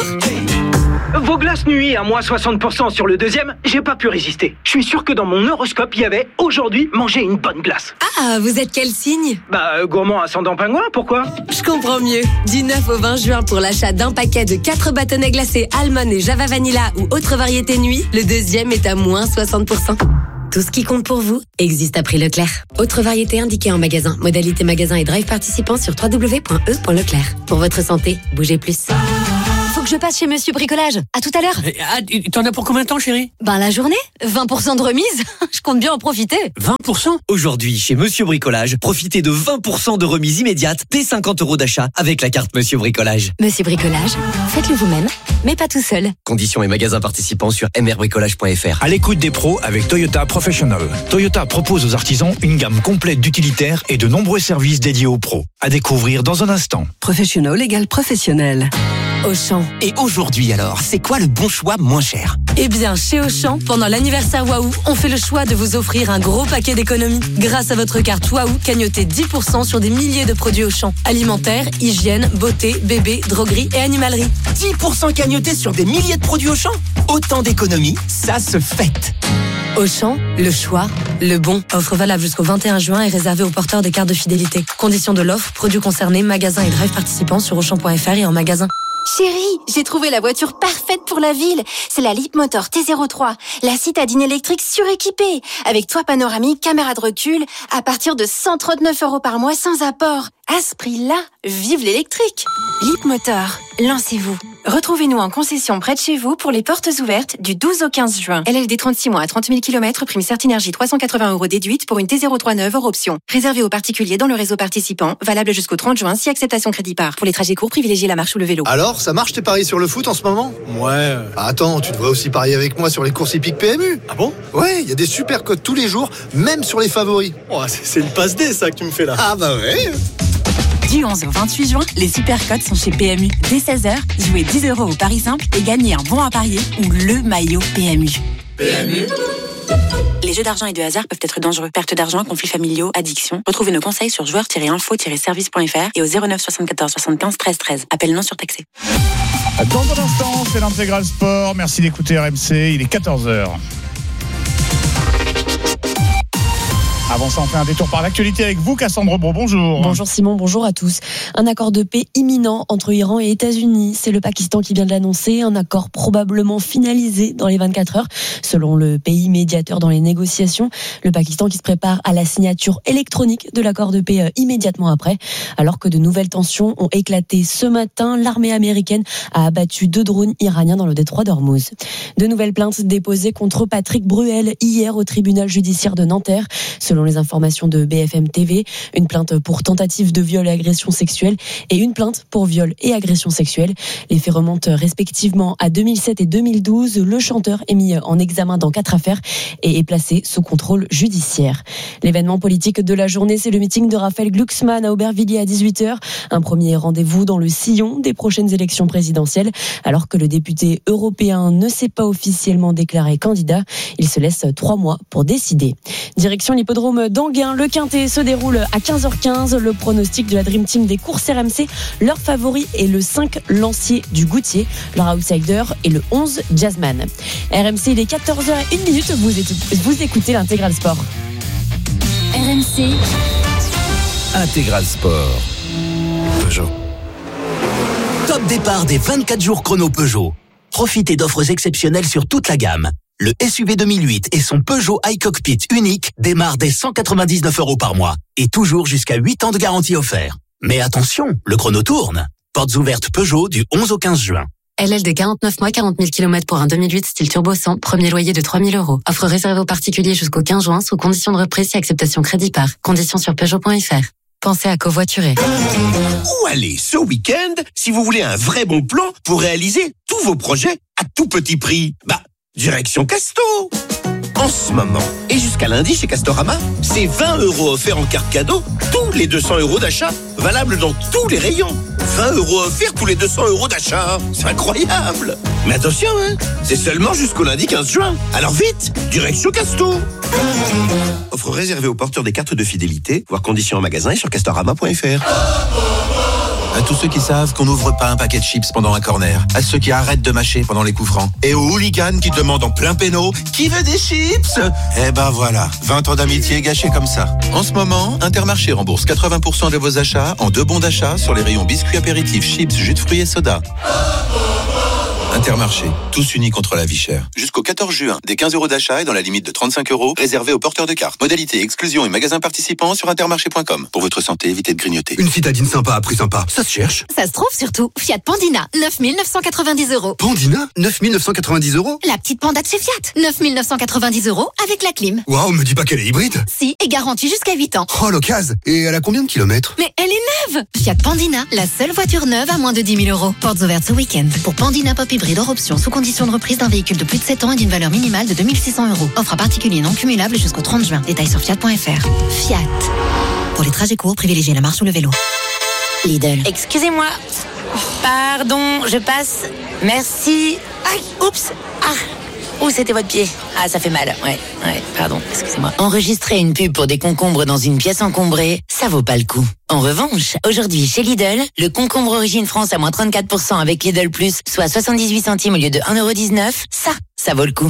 Vos glaces nuit à moins 60% sur le deuxième, j'ai pas pu résister. Je suis sûr que dans mon horoscope, il y avait aujourd'hui manger une bonne glace. Ah, vous êtes quel signe? Gourmand ascendant pingouin, pourquoi? Je comprends mieux. Du 9 au 20 juin pour l'achat d'un paquet de 4 bâtonnets glacés Almond et Java Vanilla ou autre variété nuit, le deuxième est à moins 60%. Tout ce qui compte pour vous existe à prix Leclerc. Autre variété indiquée en magasin. Modalité magasin et drive participants sur www.e.leclerc. Pour votre santé, bougez plus. Faut que je passe chez Monsieur Bricolage. À tout à l'heure. T'en as pour combien de temps, chérie? La journée. 20% de remise. Je compte bien en profiter. 20%? Aujourd'hui, chez Monsieur Bricolage, profitez de 20% de remise immédiate dès 50 € d'achat avec la carte Monsieur Bricolage. Monsieur Bricolage, faites-le vous-même, mais pas tout seul. Conditions et magasins participants sur mrbricolage.fr. À l'écoute des pros avec Toyota Professional. Toyota propose aux artisans une gamme complète d'utilitaires et de nombreux services dédiés aux pros. À découvrir dans un instant. Professional égale professionnel. Auchan. Et aujourd'hui alors, c'est quoi le bon choix moins cher? Eh bien, chez Auchan, pendant l'anniversaire Waouh, on fait le choix de vous offrir un gros paquet d'économies. Grâce à votre carte Waouh, cagnotez 10% sur des milliers de produits Auchan. Alimentaire, hygiène, beauté, bébé, droguerie et animalerie. 10% cagnotés sur des milliers de produits Auchan? Autant d'économies, ça se fête. Auchan, le choix, le bon. Offre valable jusqu'au 21 juin et réservée aux porteurs des cartes de fidélité. Conditions de l'offre, produits concernés, magasins et drive participants sur Auchan.fr et en magasin. Chérie, j'ai trouvé la voiture parfaite pour la ville. C'est la Leapmotor T03, la citadine électrique suréquipée, avec toit panoramique, caméra de recul, à partir de 139 € par mois sans apport. À ce prix-là, vive l'électrique. Leapmotor, lancez-vous. Retrouvez-nous en concession près de chez vous pour les portes ouvertes du 12 au 15 juin. LLD 36 mois à 30 000 km, prime Certinergie 380 € déduite pour une T03 neuve hors option. Réservé aux particuliers dans le réseau participant, valable jusqu'au 30 juin si acceptation crédit par. Pour les trajets courts, privilégiez la marche ou le vélo. Alors, ça marche tes paris sur le foot en ce moment? Ouais. Attends, tu devrais aussi parier avec moi sur les courses hippiques PMU. Ah bon? Ouais, il y a des super codes tous les jours, même sur les favoris. Oh, c'est une passe D ça que tu me fais là. Ah bah ouais. Du 11 au 28 juin, les super codes sont chez PMU. Dès 16h, jouez 10 € au pari simple et gagnez un bon à parier ou le maillot PMU. PMU. Les jeux d'argent et de hasard peuvent être dangereux. Perte d'argent, conflits familiaux, addiction. Retrouvez nos conseils sur joueurs-info-service.fr et au 09 74 75 13 13. Appel non surtaxé. Dans un instant, c'est l'intégral sport. Merci d'écouter RMC. Il est 14h. Avant ça, on fait un détour par l'actualité avec vous, Cassandre Bro. Bonjour. Bonjour Simon, bonjour à tous. Un accord de paix imminent entre Iran et États-Unis. C'est le Pakistan qui vient de l'annoncer. Un accord probablement finalisé dans les 24 heures, selon le pays médiateur dans les négociations. Le Pakistan qui se prépare à la signature électronique de l'accord de paix immédiatement après. Alors que de nouvelles tensions ont éclaté ce matin, l'armée américaine a abattu 2 drones iraniens dans le détroit d'Ormuz. De nouvelles plaintes déposées contre Patrick Bruel hier au tribunal judiciaire de Nanterre. Selon les informations de BFM TV, une plainte pour tentative de viol et agression sexuelle et une plainte pour viol et agression sexuelle. Les faits remontent respectivement à 2007 et 2012. Le chanteur est mis en examen dans 4 affaires et est placé sous contrôle judiciaire. L'événement politique de la journée, c'est le meeting de Raphaël Glucksmann à Aubervilliers à 18h. Un premier rendez-vous dans le sillon des prochaines élections présidentielles. Alors que le député européen ne s'est pas officiellement déclaré candidat, il se laisse 3 mois pour décider. Direction l'hippodrome d'Anguin, le Quintet se déroule à 15h15. Le pronostic de la Dream Team des courses RMC, leur favori est le 5 Lancier du Goutier. Leur outsider est le 11 Jazzman. RMC, il est 14h01. Vous écoutez l'Intégral Sport. RMC Intégral Sport. Peugeot. Top départ des 24 jours chrono Peugeot. Profitez d'offres exceptionnelles sur toute la gamme. Le SUV 2008 et son Peugeot iCockpit unique démarrent dès 199 € par mois et toujours jusqu'à 8 ans de garantie offert. Mais attention, le chrono tourne. Portes ouvertes Peugeot du 11 au 15 juin. LL de 49 mois, 40 000 km pour un 2008 style turbo 100, premier loyer de 3 000 €. Offre réservée aux particuliers jusqu'au 15 juin sous conditions de reprise et acceptation crédit par. Conditions sur Peugeot.fr. Pensez à covoiturer. Où aller ce week-end si vous voulez un vrai bon plan pour réaliser tous vos projets à tout petit prix? Direction Casto. En ce moment, et jusqu'à lundi chez Castorama, c'est 20 € offerts en carte cadeau tous les 200 € d'achat, valable dans tous les rayons. 20 € offerts tous les 200 € d'achat. C'est incroyable. Mais attention, c'est seulement jusqu'au lundi 15 juin. Alors vite, direction Casto. Offre réservée aux porteurs des cartes de fidélité, voir conditions en magasin et sur castorama.fr. À tous ceux qui savent qu'on n'ouvre pas un paquet de chips pendant un corner. À ceux qui arrêtent de mâcher pendant les coups francs. Et aux hooligans qui demandent en plein péno qui veut des chips. Eh ben voilà, 20 ans d'amitié gâchés comme ça. En ce moment, Intermarché rembourse 80% de vos achats en 2 bons d'achat sur les rayons biscuits apéritifs, chips, jus de fruits et soda. Intermarché, tous unis contre la vie chère. Jusqu'au 14 juin, des 15 € d'achat et dans la limite de 35 € réservés aux porteurs de cartes. Modalité, exclusion et magasins participants sur intermarché.com. Pour votre santé, évitez de grignoter. Une citadine sympa à prix sympa, ça se cherche. Ça se trouve surtout. Fiat Pandina, 9 990 €. Pandina, 9 990 €. La petite panda de chez Fiat, 9 990 € avec la clim. Waouh, me dis pas qu'elle est hybride. Si, et garantie jusqu'à 8 ans. Oh, l'occasion. Et elle a combien de kilomètres? Mais elle est neuve. Fiat Pandina, la seule voiture neuve à moins de 10 000 €. Portes ouvertes ce week-end. Pour Pandina Pop Hybride hors option, sous condition de reprise d'un véhicule de plus de 7 ans et d'une valeur minimale de 2 600 €. Offre à particulier non cumulable jusqu'au 30 juin. Détails sur fiat.fr. Fiat. Pour les trajets courts, privilégiez la marche ou le vélo. Lidl. Excusez-moi. Pardon, je passe. Merci. Aïe, oups. Où c'était votre pied? Ah, ça fait mal. Ouais, pardon, excusez-moi. Enregistrer une pub pour des concombres dans une pièce encombrée, ça vaut pas le coup. En revanche, aujourd'hui chez Lidl, le concombre Origine France à moins 34% avec Lidl Plus, soit 78 centimes au lieu de 1,19 €, ça vaut le coup.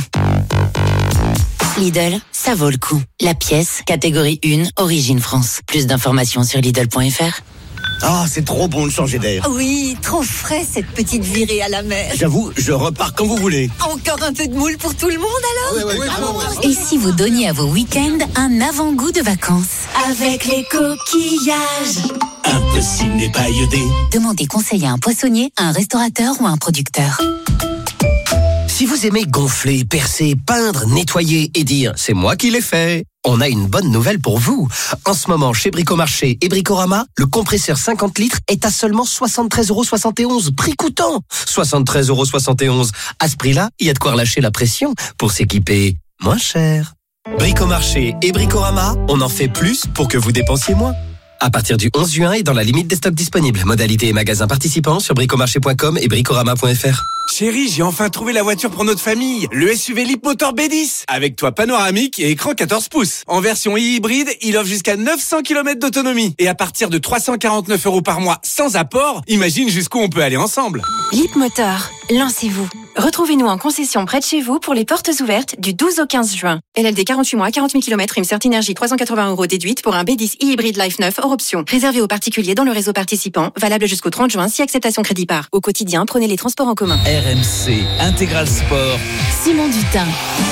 Lidl, ça vaut le coup. La pièce, catégorie 1, Origine France. Plus d'informations sur Lidl.fr. Ah, c'est trop bon de changer d'air. Oui, trop frais cette petite virée à la mer. J'avoue, je repars quand vous voulez. Encore un peu de moule pour tout le monde alors? Ouais. Et si vous donniez à vos week-ends un avant-goût de vacances? Avec les coquillages. Impossible n'est pas iodé. Demandez conseil à un poissonnier, à un restaurateur ou à un producteur. Si vous aimez gonfler, percer, peindre, nettoyer et dire « c'est moi qui l'ai fait », on a une bonne nouvelle pour vous. En ce moment, chez Bricomarché et Bricorama, le compresseur 50 litres est à seulement 73,71 €. Prix coûtant 73,71 €. À ce prix-là, il y a de quoi relâcher la pression pour s'équiper moins cher. Bricomarché et Bricorama, on en fait plus pour que vous dépensiez moins. À partir du 11 juin et dans la limite des stocks disponibles. Modalités et magasins participants sur bricomarché.com et bricorama.fr. Chérie, j'ai enfin trouvé la voiture pour notre famille. Le SUV Leapmotor B10. Avec toit panoramique et écran 14 pouces. En version hybride, il offre jusqu'à 900 km d'autonomie. Et à partir de 349 € par mois sans apport, imagine jusqu'où on peut aller ensemble. Leapmotor, lancez-vous. Retrouvez-nous en concession près de chez vous pour les portes ouvertes du 12 au 15 juin. LLD 48 mois, 40 000 km, prime Certinergie 380 € déduite pour un B10 e-hybride Life 9 hors option. Réservé aux particuliers dans le réseau participant, valable jusqu'au 30 juin si acceptation crédit par. Au quotidien, prenez les transports en commun. RMC Intégral Sport. Simon Dutin.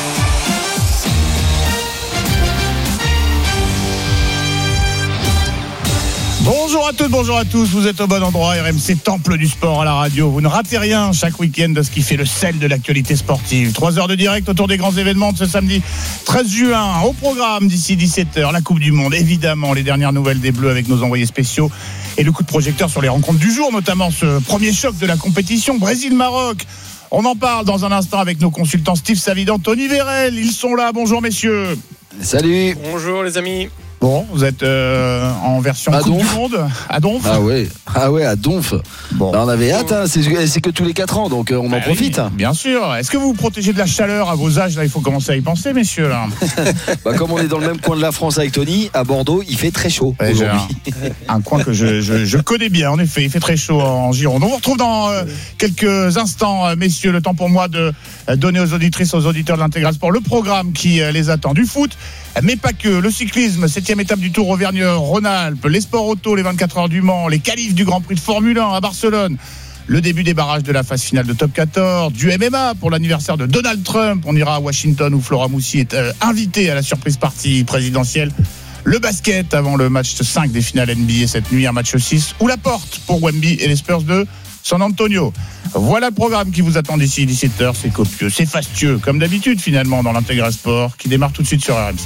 Bonjour à toutes, bonjour à tous, vous êtes au bon endroit, RMC Temple du Sport à la radio. Vous ne ratez rien chaque week-end de ce qui fait le sel de l'actualité sportive. 3 heures de direct autour des grands événements de ce samedi 13 juin. Au programme d'ici 17h, la Coupe du Monde, évidemment, les dernières nouvelles des Bleus avec nos envoyés spéciaux et le coup de projecteur sur les rencontres du jour, notamment ce premier choc de la compétition, Brésil-Maroc. On en parle dans un instant avec nos consultants Steve Savidan, Tony Vérel. Ils sont là, bonjour messieurs. Salut. Bonjour les amis. Bon, vous êtes en version à Coupe Donf. du Monde à Donf. Ah ouais, à Donf. Bon. On avait hâte, hein. c'est que tous les 4 ans, donc on en profite. Oui, bien sûr. Est-ce que vous vous protégez de la chaleur à vos âges? Là, il faut commencer à y penser, messieurs. Là. Comme on est dans le même coin de la France avec Tony, à Bordeaux, il fait très chaud aujourd'hui. Un coin que je connais bien, en effet. Il fait très chaud en Gironde. On vous retrouve dans quelques instants, messieurs. Le temps pour moi de donner aux auditrices, aux auditeurs de l'Intégral Sport le programme qui les attend. Du foot, mais pas que. Le cyclisme, 7e étape du Tour Auvergne-Rhône-Alpes, les sports auto, les 24 heures du Mans, les qualifs du Grand Prix de Formule 1 à Barcelone, le début des barrages de la phase finale de Top 14, du MMA pour l'anniversaire de Donald Trump. On ira à Washington où Flora Moussi est invitée à la surprise partie présidentielle. Le basket avant le match 5 des finales NBA cette nuit, un match 6 ou la porte pour Wemby et les Spurs de San Antonio. Voilà le programme qui vous attend d'ici 17h. C'est copieux, c'est fastueux, comme d'habitude finalement dans l'Intégral Sport qui démarre tout de suite sur RMC.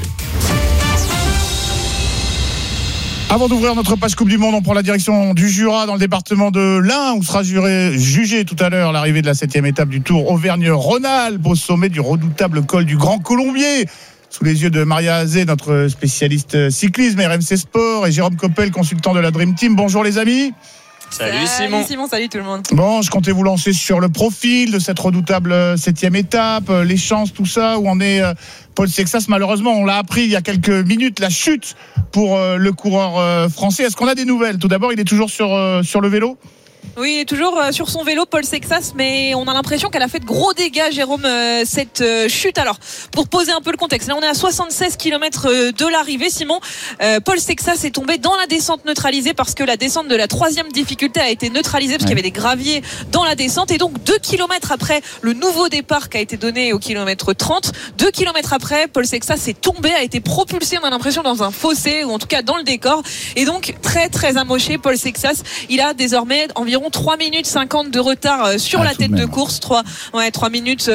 Avant d'ouvrir notre page Coupe du Monde, on prend la direction du Jura dans le département de l'Ain où sera jugé tout à l'heure l'arrivée de la 7e étape du Tour Auvergne-Rhône-Alpes au sommet du redoutable col du Grand Colombier. Sous les yeux de Maria Azé, notre spécialiste cyclisme RMC Sport, et Jérôme Coppel, consultant de la Dream Team. Bonjour les amis. Salut Simon. Salut tout le monde. Bon, je comptais vous lancer sur le profil de cette redoutable 7e étape, les chances, tout ça, où on est Paul Sexas. Malheureusement, on l'a appris il y a quelques minutes, la chute pour le coureur français. Est-ce qu'on a des nouvelles ? Tout d'abord, il est toujours sur le vélo ? Oui, il est toujours sur son vélo, Paul Sexas, mais on a l'impression qu'elle a fait de gros dégâts, Jérôme, cette chute. Alors, pour poser un peu le contexte, là on est à 76 km de l'arrivée, Simon. Paul Sexas est tombé dans la descente neutralisée parce que la descente de la 3e difficulté a été neutralisée parce qu'il y avait des graviers dans la descente. Et donc 2 km après le nouveau départ qui a été donné au kilomètre 30, 2 km après, Paul Sexas est tombé, a été propulsé, on a l'impression, dans un fossé ou en tout cas dans le décor. Et donc très très amoché, Paul Sexas. Il a désormais environ 3 minutes 50 de retard sur la tête de course, 3 minutes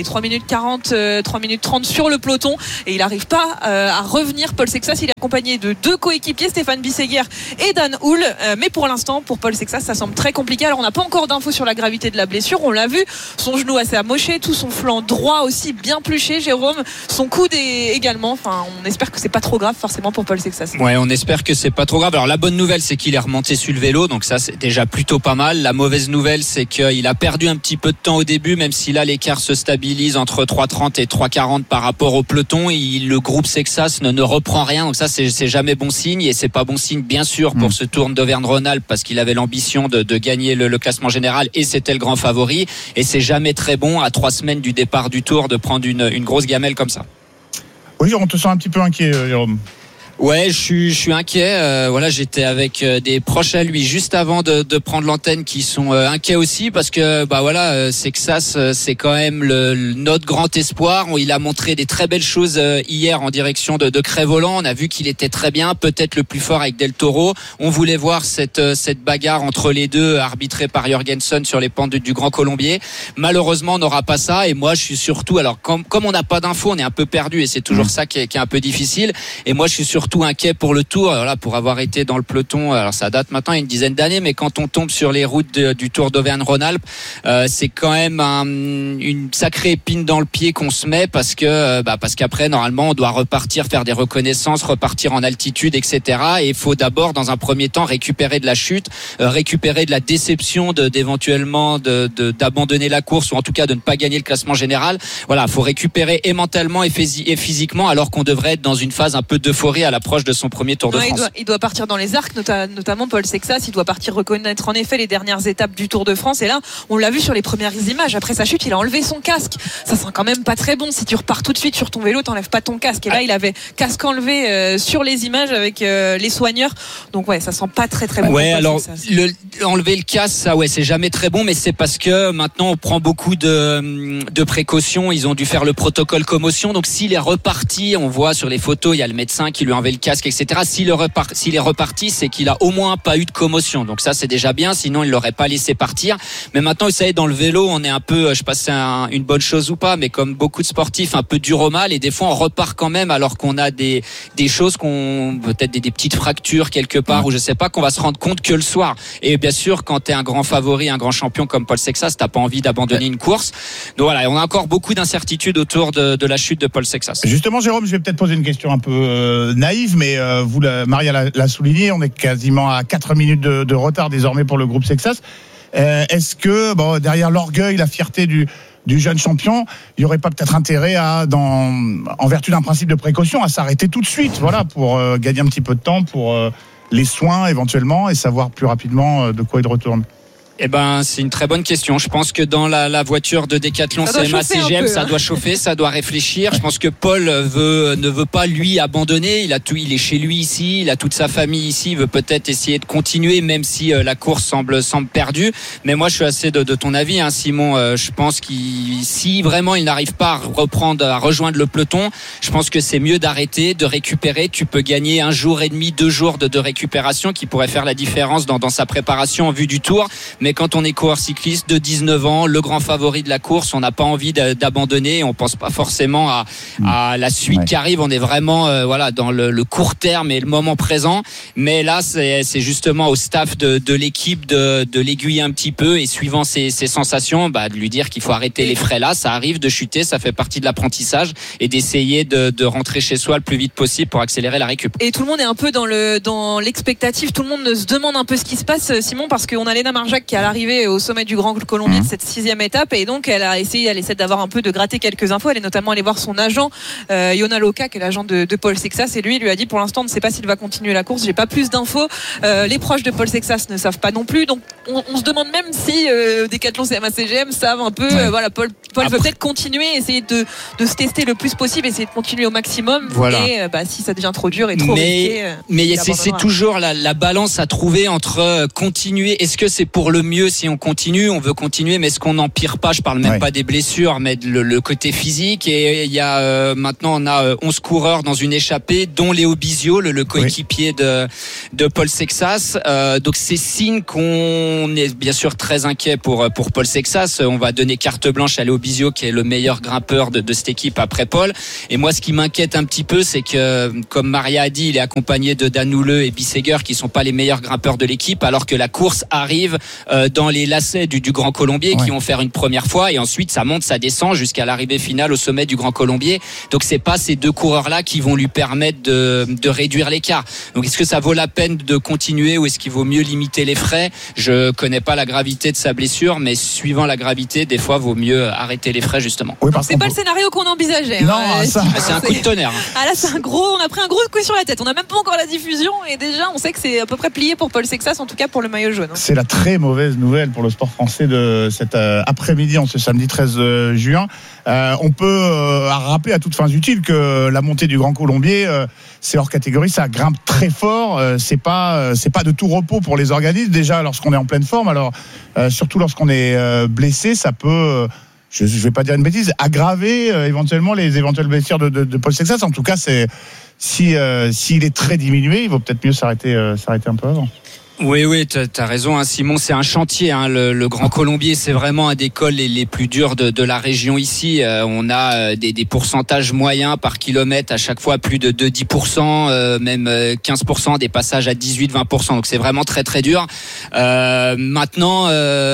40, 3 minutes 30 sur le peloton, et il n'arrive pas à revenir. Paul Sexas, il est accompagné de 2 coéquipiers, Stéphane Bisseguer et Dan Houle, mais pour l'instant pour Paul Sexas ça semble très compliqué. Alors on n'a pas encore d'infos sur la gravité de la blessure, on l'a vu, son genou assez amoché, tout son flanc droit aussi bien pluché, Jérôme, son coude également. Enfin, on espère que c'est pas trop grave forcément pour Paul Sexas. Ouais, on espère que c'est pas trop grave. Alors la bonne nouvelle, c'est qu'il est remonté sur le vélo, donc ça c'est déjà plutôt pas mal. La mauvaise nouvelle, c'est qu'il a perdu un petit peu de temps au début, même si là l'écart se stabilise entre 3,30 et 3,40 par rapport au peloton. Le groupe Sexas ne reprend rien, donc ça c'est jamais bon signe, et c'est pas bon signe bien sûr pour ce Tour d'Auvergne-Rhône-Alpes, parce qu'il avait l'ambition de gagner le classement général et c'était le grand favori, et c'est jamais très bon à 3 semaines du départ du Tour de prendre une grosse gamelle comme ça. Oui, on te sent un petit peu inquiet, Jérôme. Ouais, je suis inquiet. Voilà, j'étais avec des proches à lui juste avant de prendre l'antenne qui sont inquiets aussi, parce que Sexas, c'est quand même notre grand espoir. Il a montré des très belles choses hier en direction de Crest-Voland. On a vu qu'il était très bien, peut-être le plus fort avec Del Toro. On voulait voir cette bagarre entre les deux, arbitrée par Jorgensen sur les pentes du Grand Colombier. Malheureusement, on n'aura pas ça. Et moi, je suis surtout, alors comme on n'a pas d'infos, on est un peu perdu, et c'est toujours ça qui est un peu difficile. Et moi, je suis surtout inquiet pour le Tour, voilà, pour avoir été dans le peloton. Alors ça date maintenant une dizaine d'années, mais quand on tombe sur les routes du Tour d'Auvergne-Rhône-Alpes, c'est quand même une sacrée épine dans le pied qu'on se met, parce qu'après normalement on doit repartir, faire des reconnaissances, repartir en altitude, etc. Et il faut d'abord dans un premier temps récupérer de la chute, récupérer de la déception d'éventuellement d'abandonner la course, ou en tout cas de ne pas gagner le classement général. Voilà, il faut récupérer et mentalement et physiquement, alors qu'on devrait être dans une phase un peu d'euphorie à l'approche de son premier Tour de France. Il doit partir dans les arcs, notamment Paul Sexas. Il doit partir reconnaître en effet les dernières étapes du Tour de France. Et là, on l'a vu sur les premières images. Après sa chute, il a enlevé son casque. Ça sent quand même pas très bon. Si tu repars tout de suite sur ton vélo, t'enlèves pas ton casque. Et là, il avait casque enlevé sur les images avec les soigneurs. Donc ouais, ça sent pas très très bon. Ouais, alors enlever le casque, ça ouais, c'est jamais très bon, mais c'est parce que maintenant on prend beaucoup de précautions. Ils ont dû faire le protocole commotion. Donc s'il est reparti, on voit sur les photos, il y a le médecin qui lui a enlevé le casque, etc. S'il est reparti, c'est qu'il a au moins pas eu de commotion. Donc ça, c'est déjà bien. Sinon, il l'aurait pas laissé partir. Mais maintenant, vous savez, dans le vélo, on est un peu, je sais pas si c'est une bonne chose ou pas, mais comme beaucoup de sportifs, un peu dur au mal. Et des fois, on repart quand même, alors qu'on a des choses peut-être des petites fractures quelque part, ou je sais pas, qu'on va se rendre compte que le soir. Et bien sûr, quand t'es un grand favori, un grand champion comme Paul Sexas, t'as pas envie d'abandonner une course. Donc voilà, on a encore beaucoup d'incertitudes autour de la chute de Paul Sexas. Justement, Jérôme, je vais peut-être poser une question un peu naïve, mais Maria l'a souligné, on est quasiment à 4 minutes de retard désormais pour le groupe Sexas. Est-ce que derrière l'orgueil, la fierté du jeune champion, il n'y aurait pas peut-être intérêt en vertu d'un principe de précaution, à s'arrêter tout de suite, voilà, pour gagner un petit peu de temps pour les soins éventuellement, et savoir plus rapidement de quoi il retourne? Eh ben, c'est une très bonne question. Je pense que dans la voiture de Decathlon CMA CGM, ça doit chauffer, ça doit réfléchir. Je pense que Paul ne veut pas lui abandonner. Il est chez lui ici, il a toute sa famille ici. Il veut peut-être essayer de continuer, même si la course semble perdue. Mais moi, je suis assez de ton avis, hein, Simon. Je pense si vraiment il n'arrive pas à rejoindre le peloton, je pense que c'est mieux d'arrêter, de récupérer. Tu peux gagner 1 jour et demi, 2 jours de récupération qui pourrait faire la différence dans sa préparation en vue du Tour. Mais quand on est coureur cycliste de 19 ans, le grand favori de la course, on n'a pas envie d'abandonner. On pense pas forcément à la suite qui arrive. On est vraiment dans le court terme et le moment présent. Mais là, c'est justement au staff de l'équipe de l'aiguiller un petit peu et suivant ses sensations, de lui dire qu'il faut arrêter les frais là. Ça arrive de chuter, ça fait partie de l'apprentissage et d'essayer de rentrer chez soi le plus vite possible pour accélérer la récup. Et tout le monde est un peu dans l'expectative. Tout le monde se demande un peu ce qui se passe, Simon, parce qu'on a Léna Marjac qui est à l'arrivée au sommet du Grand Colombier de cette 6e étape et donc elle essaie d'avoir un peu de gratter quelques infos. Elle est notamment allée voir son agent Yona Loka, qui est l'agent de Paul Sexas, et lui a dit pour l'instant on ne sait pas s'il va continuer la course. J'ai pas plus d'infos. Les proches de Paul Sexas ne savent pas non plus. Donc on se demande même si Decathlon CMA CGM savent un peu. Paul veut peut-être continuer, essayer de se tester le plus possible, essayer de continuer au maximum. Et si ça devient trop dur et trop risqué. Mais c'est toujours la balance à trouver entre continuer. Est-ce que c'est pour le mieux si on continue? On veut continuer, mais est-ce qu'on n'empire pas? Je parle même pas des blessures, mais le côté physique. Et il y a maintenant on a 11 coureurs dans une échappée, dont Léo Bizio, le coéquipier de Paul Sexas. Donc c'est signe qu'on est bien sûr très inquiet pour Paul Sexas. On va donner carte blanche à Léo Bizio, qui est le meilleur grimpeur de cette équipe après Paul. Et moi, ce qui m'inquiète un petit peu, c'est que, comme Maria a dit, il est accompagné de Dan Houle et Bisseger, qui sont pas les meilleurs grimpeurs de l'équipe, alors que la course arrive dans les lacets du Grand Colombier, qui vont faire une première fois, et ensuite ça monte, ça descend jusqu'à l'arrivée finale au sommet du Grand Colombier. Donc c'est pas ces deux coureurs-là qui vont lui permettre de réduire l'écart. Donc est-ce que ça vaut la peine de continuer ou est-ce qu'il vaut mieux limiter les frais? Je connais pas la gravité de sa blessure, mais suivant la gravité, des fois vaut mieux arrêter les frais justement. C'est pas le scénario qu'on envisageait. Non, c'est un coup de tonnerre. Ah là, on a pris un gros coup sur la tête. On n'a même pas encore la diffusion et déjà on sait que c'est à peu près plié pour Paul Sexas, en tout cas pour le maillot jaune. C'est la très mauvaise nouvelle pour le sport français de cet après-midi, en ce samedi 13 juin. On peut rappeler à toutes fins utiles que la montée du Grand Colombier, c'est hors catégorie, ça grimpe très fort. C'est pas de tout repos pour les organismes. Déjà lorsqu'on est en pleine forme, alors surtout lorsqu'on est blessé, ça peut, je vais pas dire une bêtise, aggraver éventuellement les éventuelles blessures de Paul Sexas. En tout cas, c'est s'il est très diminué, il vaut peut-être mieux s'arrêter un peu avant. Oui, t'as raison, hein, Simon. C'est un chantier, hein, le Grand Colombier. C'est vraiment un des cols les plus durs de la région ici. On a des pourcentages moyens par kilomètre à chaque fois plus de 10%, même 15%, des passages à 18-20%. Donc c'est vraiment très très dur. Maintenant,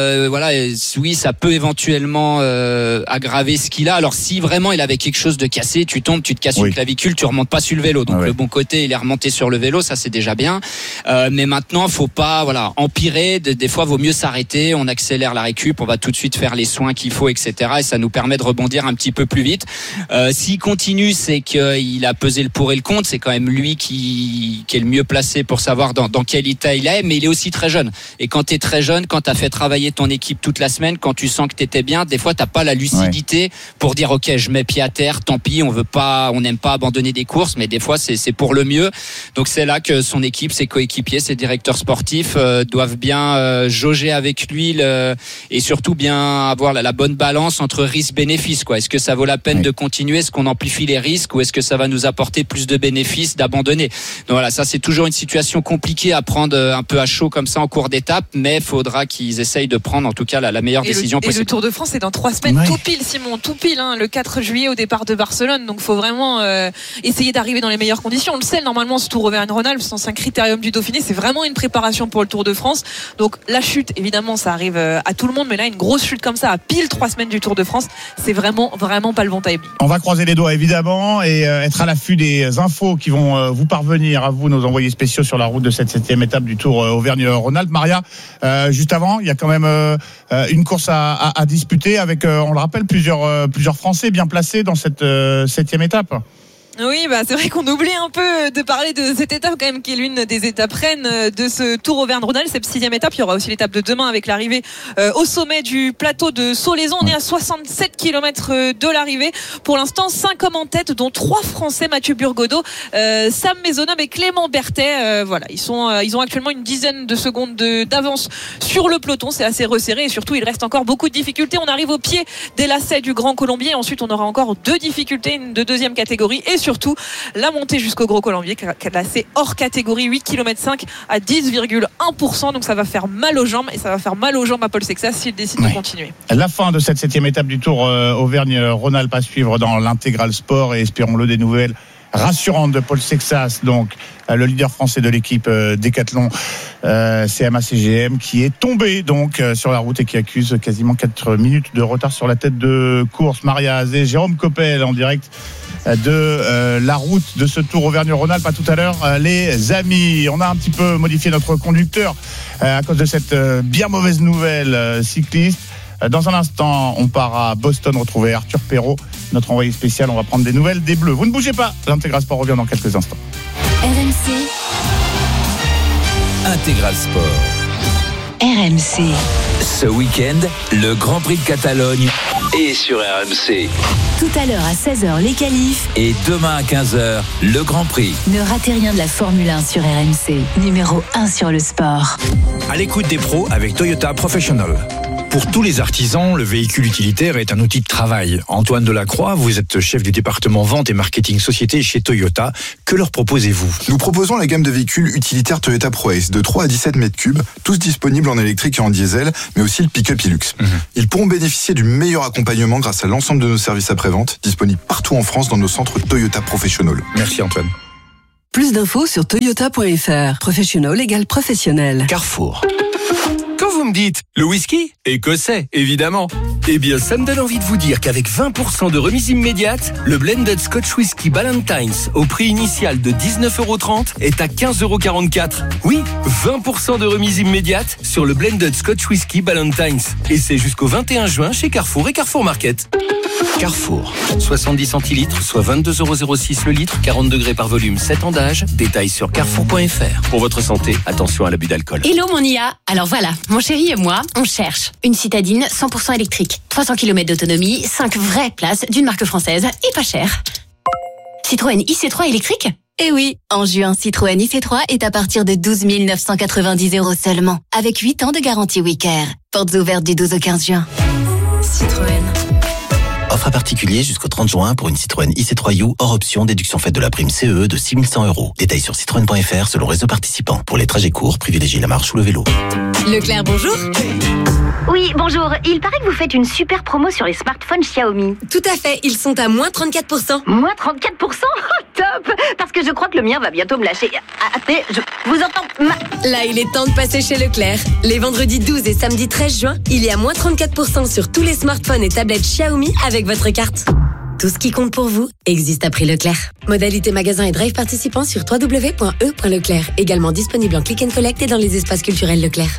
oui, ça peut éventuellement aggraver ce qu'il a. Alors si vraiment il avait quelque chose de cassé, tu tombes, tu te casses une clavicule, tu remontes pas sur le vélo. Donc le bon côté, il est remonté sur le vélo, ça c'est déjà bien. Mais maintenant, faut pas empirer. Des fois vaut mieux s'arrêter, on accélère la récup, on va tout de suite faire les soins qu'il faut, etc. Et ça nous permet de rebondir un petit peu plus vite. S'il continue, c'est qu'il a pesé le pour et le contre. C'est quand même lui qui est le mieux placé pour savoir dans quel état il est. Mais il est aussi très jeune, et quand tu es très jeune, quand tu as fait travailler ton équipe toute la semaine, quand tu sens que tu étais bien, des fois t'as pas la lucidité pour dire ok, je mets pied à terre, tant pis, on n'aime pas abandonner des courses, mais des fois c'est pour le mieux. Donc c'est là que son équipe, ses coéquipiers, ses directeurs sportifs doivent bien jauger avec lui et surtout bien avoir la bonne balance entre risque-bénéfice. Est-ce que ça vaut la peine de continuer? Est-ce qu'on amplifie les risques ou est-ce que ça va nous apporter plus de bénéfices d'abandonner? Donc voilà, ça c'est toujours une situation compliquée à prendre un peu à chaud comme ça en cours d'étape, mais il faudra qu'ils essayent de prendre en tout cas la meilleure décision possible. Et le Tour de France c'est dans 3 semaines, tout pile Simon, tout pile, hein, le 4 juillet au départ de Barcelone. Donc il faut vraiment essayer d'arriver dans les meilleures conditions. On le sait, normalement ce Tour Auvergne-Rhône-Alpes, c'est un critérium du Dauphiné, c'est vraiment une préparation pour le Tour de France. Donc la chute, évidemment, ça arrive à tout le monde, mais là, une grosse chute comme ça à pile 3 semaines du Tour de France, c'est vraiment pas le bon timing. On va croiser les doigts, évidemment, et être à l'affût des infos qui vont vous parvenir à vous, nos envoyés spéciaux, sur la route de cette 7e étape du Tour Auvergne-Rhône-Alpes. Maria, juste avant, il y a quand même une course à disputer avec, on le rappelle, plusieurs Français bien placés dans cette 7e étape. Oui, c'est vrai qu'on oublie un peu de parler de cette étape quand même, qui est l'une des étapes reines de ce Tour Auvergne-Rhône-Alpes, cette 6e étape. Il y aura aussi l'étape de demain avec l'arrivée au sommet du plateau de Solaizon. On est à 67 km de l'arrivée. Pour l'instant, 5 hommes en tête, dont 3 Français, Mathieu Burgodeau, Sam Maisonneuve et Clément Berthet. Ils ont actuellement une dizaine de secondes d'avance sur le peloton. C'est assez resserré et surtout, il reste encore beaucoup de difficultés. On arrive au pied des lacets du Grand Colombier. Ensuite, on aura encore 2 difficultés, une de 2e catégorie et surtout la montée jusqu'au Gros Colombier, classé hors catégorie, 8 km 5 à 10,1%. Donc ça va faire mal aux jambes, et ça va faire mal aux jambes à Paul Sexas s'il décide de continuer. La fin de cette 7e étape du Tour Auvergne-Rhône-Alpes à suivre dans l'Intégral Sport, et espérons-le des nouvelles rassurante de Paul Sexas, donc le leader français de l'équipe Décathlon CMA-CGM, qui est tombé donc sur la route et qui accuse quasiment 4 minutes de retard sur la tête de course. Maria Azé, Jérôme Coppel en direct de la route de ce Tour Auvergne-Rhône-Alpes. À tout à l'heure, les amis. On a un petit peu modifié notre conducteur à cause de cette bien mauvaise nouvelle cycliste. Dans un instant, on part à Boston retrouver Arthur Perrault, notre envoyé spécial. On va prendre des nouvelles des Bleus. Vous ne bougez pas, l'Intégral Sport revient dans quelques instants. RMC. Intégral Sport. RMC. Ce week-end, le Grand Prix de Catalogne est sur RMC. Tout à l'heure à 16h, les qualifs. Et demain à 15h, le Grand Prix. Ne ratez rien de la Formule 1 sur RMC. Numéro 1 sur le sport. À l'écoute des pros avec Toyota Professional. Pour tous les artisans, le véhicule utilitaire est un outil de travail. Antoine Delacroix, vous êtes chef du département vente et marketing société chez Toyota. Que leur proposez-vous ? Nous proposons la gamme de véhicules utilitaires Toyota ProAce de 3 à 17 mètres cubes, tous disponibles en électrique et en diesel, mais aussi le pick-up Hilux. Ils pourront bénéficier du meilleur accompagnement grâce à l'ensemble de nos services après-vente, disponibles partout en France dans nos centres Toyota Professional. Merci Antoine. Plus d'infos sur toyota.fr. Professional égale professionnel. Carrefour. Quand vous me dites le whisky, écossais, évidemment. Eh bien, ça me donne envie de vous dire qu'avec 20% de remise immédiate, le Blended Scotch Whisky Ballantines, au prix initial de 19,30 € est à 15,44 €. Oui, 20% de remise immédiate sur le Blended Scotch Whisky Ballantines. Et c'est jusqu'au 21 juin chez Carrefour et Carrefour Market. Carrefour. 70 centilitres, soit 22,06 € le litre, 40 degrés par volume, 7 ans d'âge. Détails sur carrefour.fr. Pour votre santé, attention à l'abus d'alcool. Hello mon IA. Alors voilà, mon chéri et moi, on cherche une citadine 100% électrique. 300 km d'autonomie, 5 vraies places d'une marque française et pas cher. Citroën IC3 électrique ? Eh oui, en juin, Citroën IC3 est à partir de 12 990 € seulement, avec 8 ans de garantie Wicker. Portes ouvertes du 12 au 15 juin. Citroën. Offre à particulier jusqu'au 30 juin pour une Citroën IC3U hors option, déduction faite de la prime CE de 6 100 €. Détails sur citroën.fr selon réseau participant. Pour les trajets courts, privilégiez la marche ou le vélo. Leclerc, bonjour. Oui, bonjour. Il paraît que vous faites une super promo sur les smartphones Xiaomi. Tout à fait, ils sont à moins 34%. Moins 34%? Oh, top! Parce que je crois que le mien va bientôt me lâcher. Attendez, je vous entends. Là, il est temps de passer chez Leclerc. Les vendredis 12 et samedi 13 juin, il y a moins 34% sur tous les smartphones et tablettes Xiaomi avec votre carte. Tout ce qui compte pour vous existe à prix Leclerc. Modalité magasin et drive participants sur www.e.leclerc. Également disponible en click and collect et dans les espaces culturels Leclerc.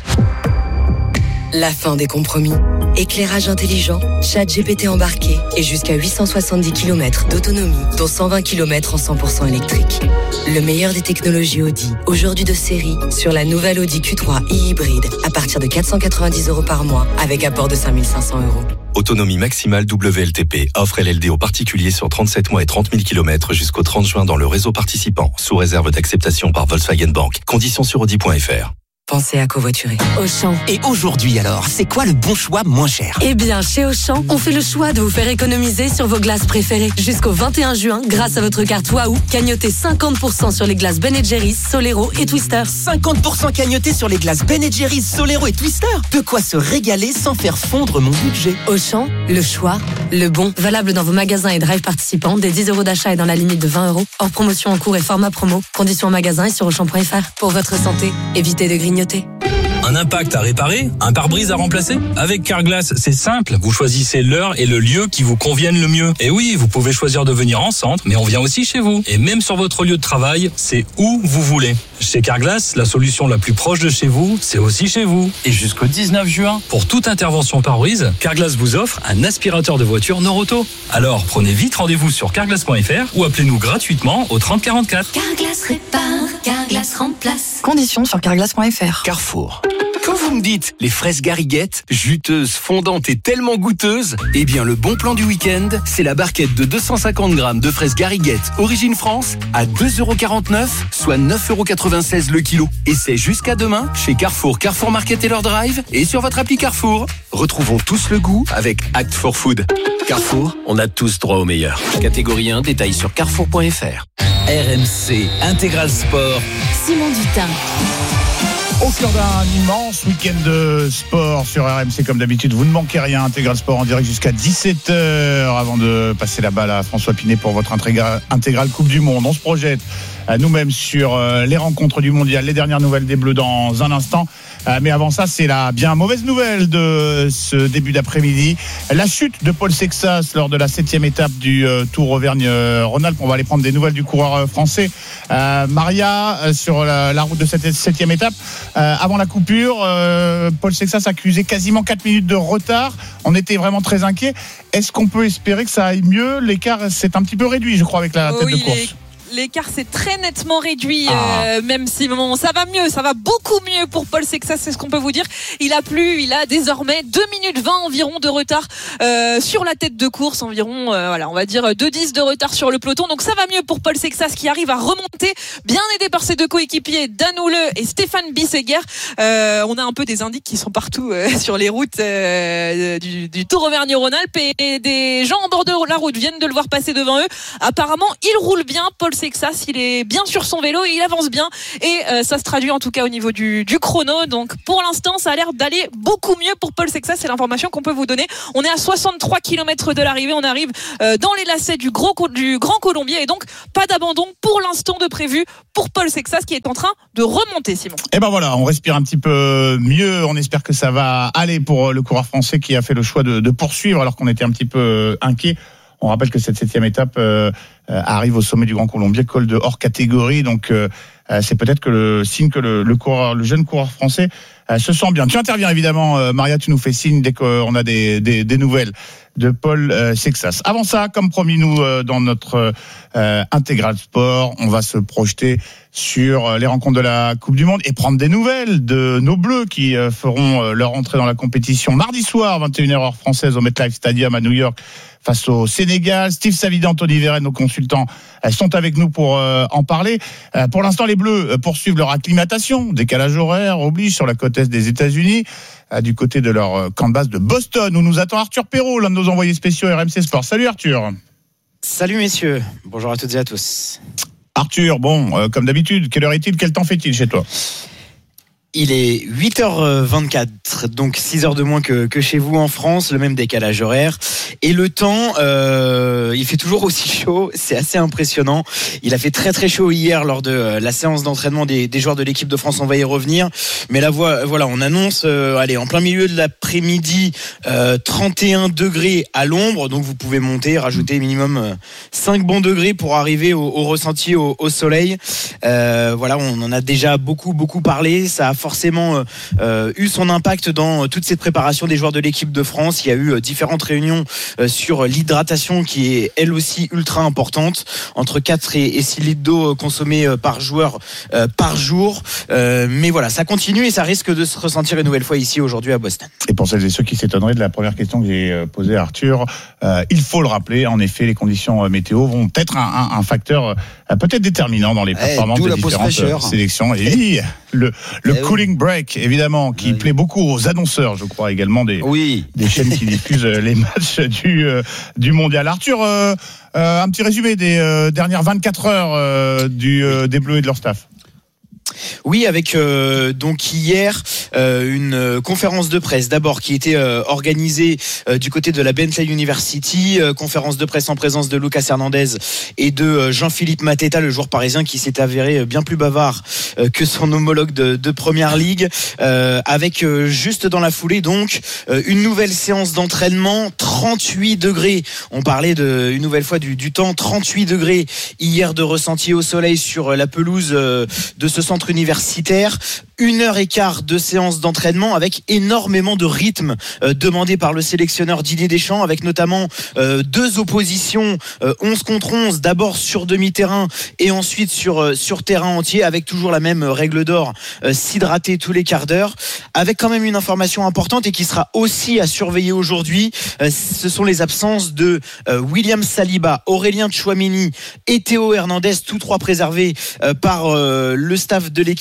La fin des compromis. Éclairage intelligent, ChatGPT embarqué et jusqu'à 870 km d'autonomie, dont 120 km en 100% électrique. Le meilleur des technologies Audi, aujourd'hui de série, sur la nouvelle Audi Q3 e-hybride, à partir de 490 € par mois, avec apport de 5 500 €. Autonomie maximale WLTP. Offre LLD aux particuliers sur 37 mois et 30 000 km jusqu'au 30 juin dans le réseau participant, sous réserve d'acceptation par Volkswagen Bank. Conditions sur Audi.fr. Pensez à covoiturer. Auchan. Et aujourd'hui alors, c'est quoi le bon choix moins cher ? Eh bien, chez Auchan, on fait le choix de vous faire économiser sur vos glaces préférées. Jusqu'au 21 juin, grâce à votre carte Waouh, cagnotez 50% sur les glaces Ben & Jerry's, Solero et Twister. 50% cagnoté sur les glaces Ben & Jerry's, Solero et Twister. De quoi se régaler sans faire fondre mon budget. Auchan, le choix, le bon. Valable dans vos magasins et drive participants, des 10 € d'achat et dans la limite de 20 €. Hors promotion en cours et format promo. Conditions en magasin et sur Auchan.fr. Pour votre santé, évitez de grignoter. Un impact à réparer, un pare-brise à remplacer. Avec Carglass, c'est simple. Vous choisissez l'heure et le lieu qui vous conviennent le mieux. Et oui, vous pouvez choisir de venir en centre, mais on vient aussi chez vous. Et même sur votre lieu de travail, c'est où vous voulez. Chez Carglass, la solution la plus proche de chez vous, c'est aussi chez vous. Et jusqu'au 19 juin, pour toute intervention pare-brise, Carglass vous offre un aspirateur de voiture Norauto. Alors, prenez vite rendez-vous sur carglass.fr ou appelez-nous gratuitement au 30 44. Carglass répare, Carglass remplace. Conditions sur carglass.fr. Carrefour. Quand vous me dites les fraises Gariguette, juteuses, fondantes et tellement goûteuses, eh bien le bon plan du week-end, c'est la barquette de 250 grammes de fraises Gariguette origine France à 2,49 €, soit 9,96 € le kilo. Et c'est jusqu'à demain chez Carrefour, Carrefour Market et leur drive et sur votre appli Carrefour. Retrouvons tous le goût avec Act for Food. Carrefour, on a tous droit au meilleur. Catégorie 1, détails sur carrefour.fr. RMC Intégral Sport. Simon Dutin. Au cœur d'un immense week-end de sport sur RMC, comme d'habitude, vous ne manquez rien. Intégral Sport en direct jusqu'à 17h avant de passer la balle à François Pinet pour votre intégrale Coupe du Monde. On se projette nous-mêmes sur les rencontres du Mondial, les dernières nouvelles des Bleus dans un instant. Mais avant ça, c'est la bien mauvaise nouvelle de ce début d'après-midi. La chute de Paul Sexas lors de la 7e étape du Tour Auvergne-Rhône-Alpes. On va aller prendre des nouvelles du coureur français. Maria, sur la route de cette 7e étape. Avant la coupure, Paul Sexas accusait quasiment 4 minutes de retard. On était vraiment très inquiets. Est-ce qu'on peut espérer que ça aille mieux ? L'écart s'est un petit peu réduit, je crois, avec la tête de course. L'écart s'est très nettement réduit, même si bon, ça va mieux, ça va beaucoup mieux pour Paul Sexas, c'est ce qu'on peut vous dire. Il a désormais 2 minutes 20 environ de retard sur la tête de course, environ on va dire 2:10 de retard sur le peloton. Donc ça va mieux pour Paul Sexas qui arrive à remonter, bien aidé par ses deux coéquipiers Dan Houle et Stéphane Bisseguer. On a un peu des indices qui sont partout sur les routes du Tour Auvergne-Rhône-Alpes et des gens en bord de la route viennent de le voir passer devant eux. Apparemment, il roule bien, Paul Sexas, il est bien sur son vélo, il avance bien et ça se traduit en tout cas au niveau du chrono. Donc pour l'instant, ça a l'air d'aller beaucoup mieux pour Paul Sexas, c'est l'information qu'on peut vous donner. On est à 63 km de l'arrivée, on arrive dans les lacets du Grand Colombier et donc pas d'abandon pour l'instant de prévu pour Paul Sexas qui est en train de remonter, Simon. Et ben voilà, on respire un petit peu mieux, on espère que ça va aller pour le coureur français qui a fait le choix de poursuivre alors qu'on était un petit peu inquiet. On rappelle que cette 7e étape arrive au sommet du Grand Colombier, col de hors catégorie. Donc c'est peut-être que le signe que le jeune coureur français se sent bien. Tu interviens évidemment, Maria, tu nous fais signe dès qu'on a des nouvelles de Paul Sexas. Avant ça, comme promis, nous, dans notre intégral sport, on va se projeter sur les rencontres de la Coupe du Monde et prendre des nouvelles de nos Bleus qui feront leur entrée dans la compétition mardi soir, 21h heure française, au MetLife Stadium à New York, face au Sénégal. Steve Savidan, Anthony Véret, nos consultants, sont avec nous pour en parler. Pour l'instant, les Bleus poursuivent leur acclimatation. Décalage horaire oblige sur la côte est des États-Unis, du côté de leur camp de base de Boston, où nous attend Arthur Perrault, l'un de nos envoyés spéciaux RMC Sport. Salut Arthur. Salut messieurs, bonjour à toutes et à tous. Arthur, comme d'habitude, quelle heure est-il, quel temps fait-il chez toi ? Il est 8h24, donc 6 heures de moins que chez vous en France, le même décalage horaire. Et le temps, il fait toujours aussi chaud, c'est assez impressionnant. Il a fait très très chaud hier lors de la séance d'entraînement des joueurs de l'équipe de France, on va y revenir. Mais là, voilà, on annonce, en plein milieu de l'après-midi, 31 degrés à l'ombre, donc vous pouvez monter, rajouter minimum 5 bons degrés pour arriver au ressenti au soleil. On en a déjà beaucoup parlé, ça a forcément eu son impact dans toute cette préparation des joueurs de l'équipe de France. Il y a eu différentes réunions sur l'hydratation qui est elle aussi ultra importante, entre 4 et 6 litres d'eau consommés par joueur par jour. Mais voilà, ça continue et ça risque de se ressentir une nouvelle fois ici aujourd'hui à Boston. Et pour celles et ceux qui s'étonneraient de la première question que j'ai posée à Arthur, il faut le rappeler, en effet, les conditions météo vont être un facteur peut-être déterminant dans les performances des différentes sélections. Et oui, le cooling break, évidemment, qui plaît beaucoup aux annonceurs, je crois, également des chaînes qui diffusent les matchs du Mondial. Arthur, un petit résumé des dernières 24 heures des Bleus et de leur staff. Oui, avec donc hier une conférence de presse d'abord qui était organisée du côté de la Bentley University, conférence de presse en présence de Lucas Hernandez et de Jean-Philippe Mateta, le joueur parisien qui s'est avéré bien plus bavard que son homologue de Première Ligue, avec juste dans la foulée donc une nouvelle séance d'entraînement, 38 degrés. On parlait une nouvelle fois du temps, 38 degrés hier de ressenti au soleil sur la pelouse de ce centre universitaire. 1h15 de séance d'entraînement avec énormément de rythme demandé par le sélectionneur Didier Deschamps, avec notamment 2 oppositions 11 contre 11, d'abord sur demi-terrain et ensuite sur terrain entier, avec toujours la même règle d'or, s'hydrater tous les quarts d'heure, avec quand même une information importante et qui sera aussi à surveiller aujourd'hui, ce sont les absences de William Saliba, Aurélien Tchouaméni et Théo Hernandez, tous 3 préservés par le staff de l'équipe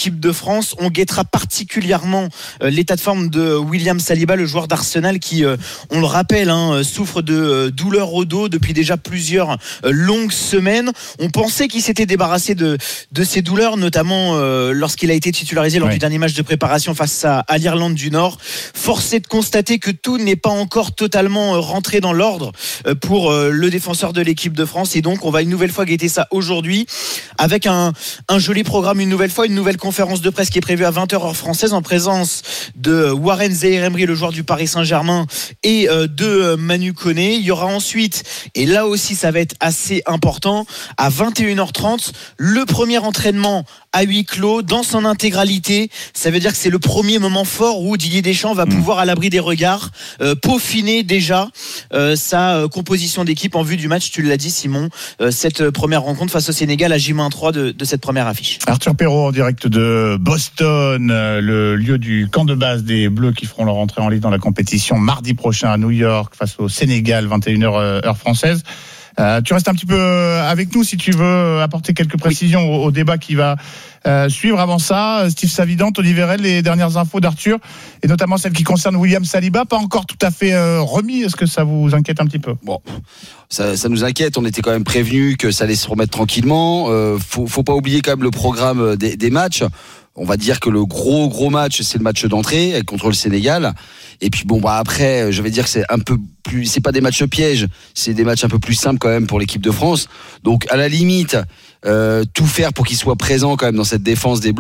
l'équipe de France. On guettera particulièrement l'état de forme de William Saliba, le joueur d'Arsenal qui, on le rappelle, souffre de douleurs au dos depuis déjà plusieurs longues semaines. On pensait qu'il s'était débarrassé de ces douleurs, notamment lorsqu'il a été titularisé lors du dernier match de préparation face à l'Irlande du Nord. Force est de constater que tout n'est pas encore totalement rentré dans l'ordre pour le défenseur de l'équipe de France, et donc on va une nouvelle fois guetter ça aujourd'hui avec un joli programme, une nouvelle conférence de presse qui est prévue à 20h heure française en présence de Warren Zaïre-Emery, le joueur du Paris Saint-Germain, et de Manu Koné. Il y aura ensuite, et là aussi ça va être assez important, à 21h30 le premier entraînement à huis clos dans son intégralité. Ça veut dire que c'est le premier moment fort où Didier Deschamps va pouvoir, à l'abri des regards, peaufiner déjà sa composition d'équipe en vue du match, tu l'as dit Simon, cette première rencontre face au Sénégal à J-3 de cette première affiche. Arthur Perrault en direct de Boston, le lieu du camp de base des Bleus qui feront leur entrée en lice dans la compétition mardi prochain à New York face au Sénégal, 21h heure française. Tu restes un petit peu avec nous si tu veux apporter quelques précisions au débat qui va suivre. Avant ça, Steve Savidant, Tony Vérel, les dernières infos d'Arthur, et notamment celles qui concernent William Saliba, pas encore tout à fait remis. Est-ce que ça vous inquiète un petit peu ? Bon, ça nous inquiète. On était quand même prévenus que ça allait se remettre tranquillement. Faut pas oublier quand même le programme des matchs. On va dire que le gros match, c'est le match d'entrée contre le Sénégal. Et puis après, je vais dire que c'est un peu plus, c'est pas des matchs pièges, c'est des matchs un peu plus simples quand même pour l'équipe de France. Donc à la limite, tout faire pour qu'il soit présent quand même dans cette défense des Bleus.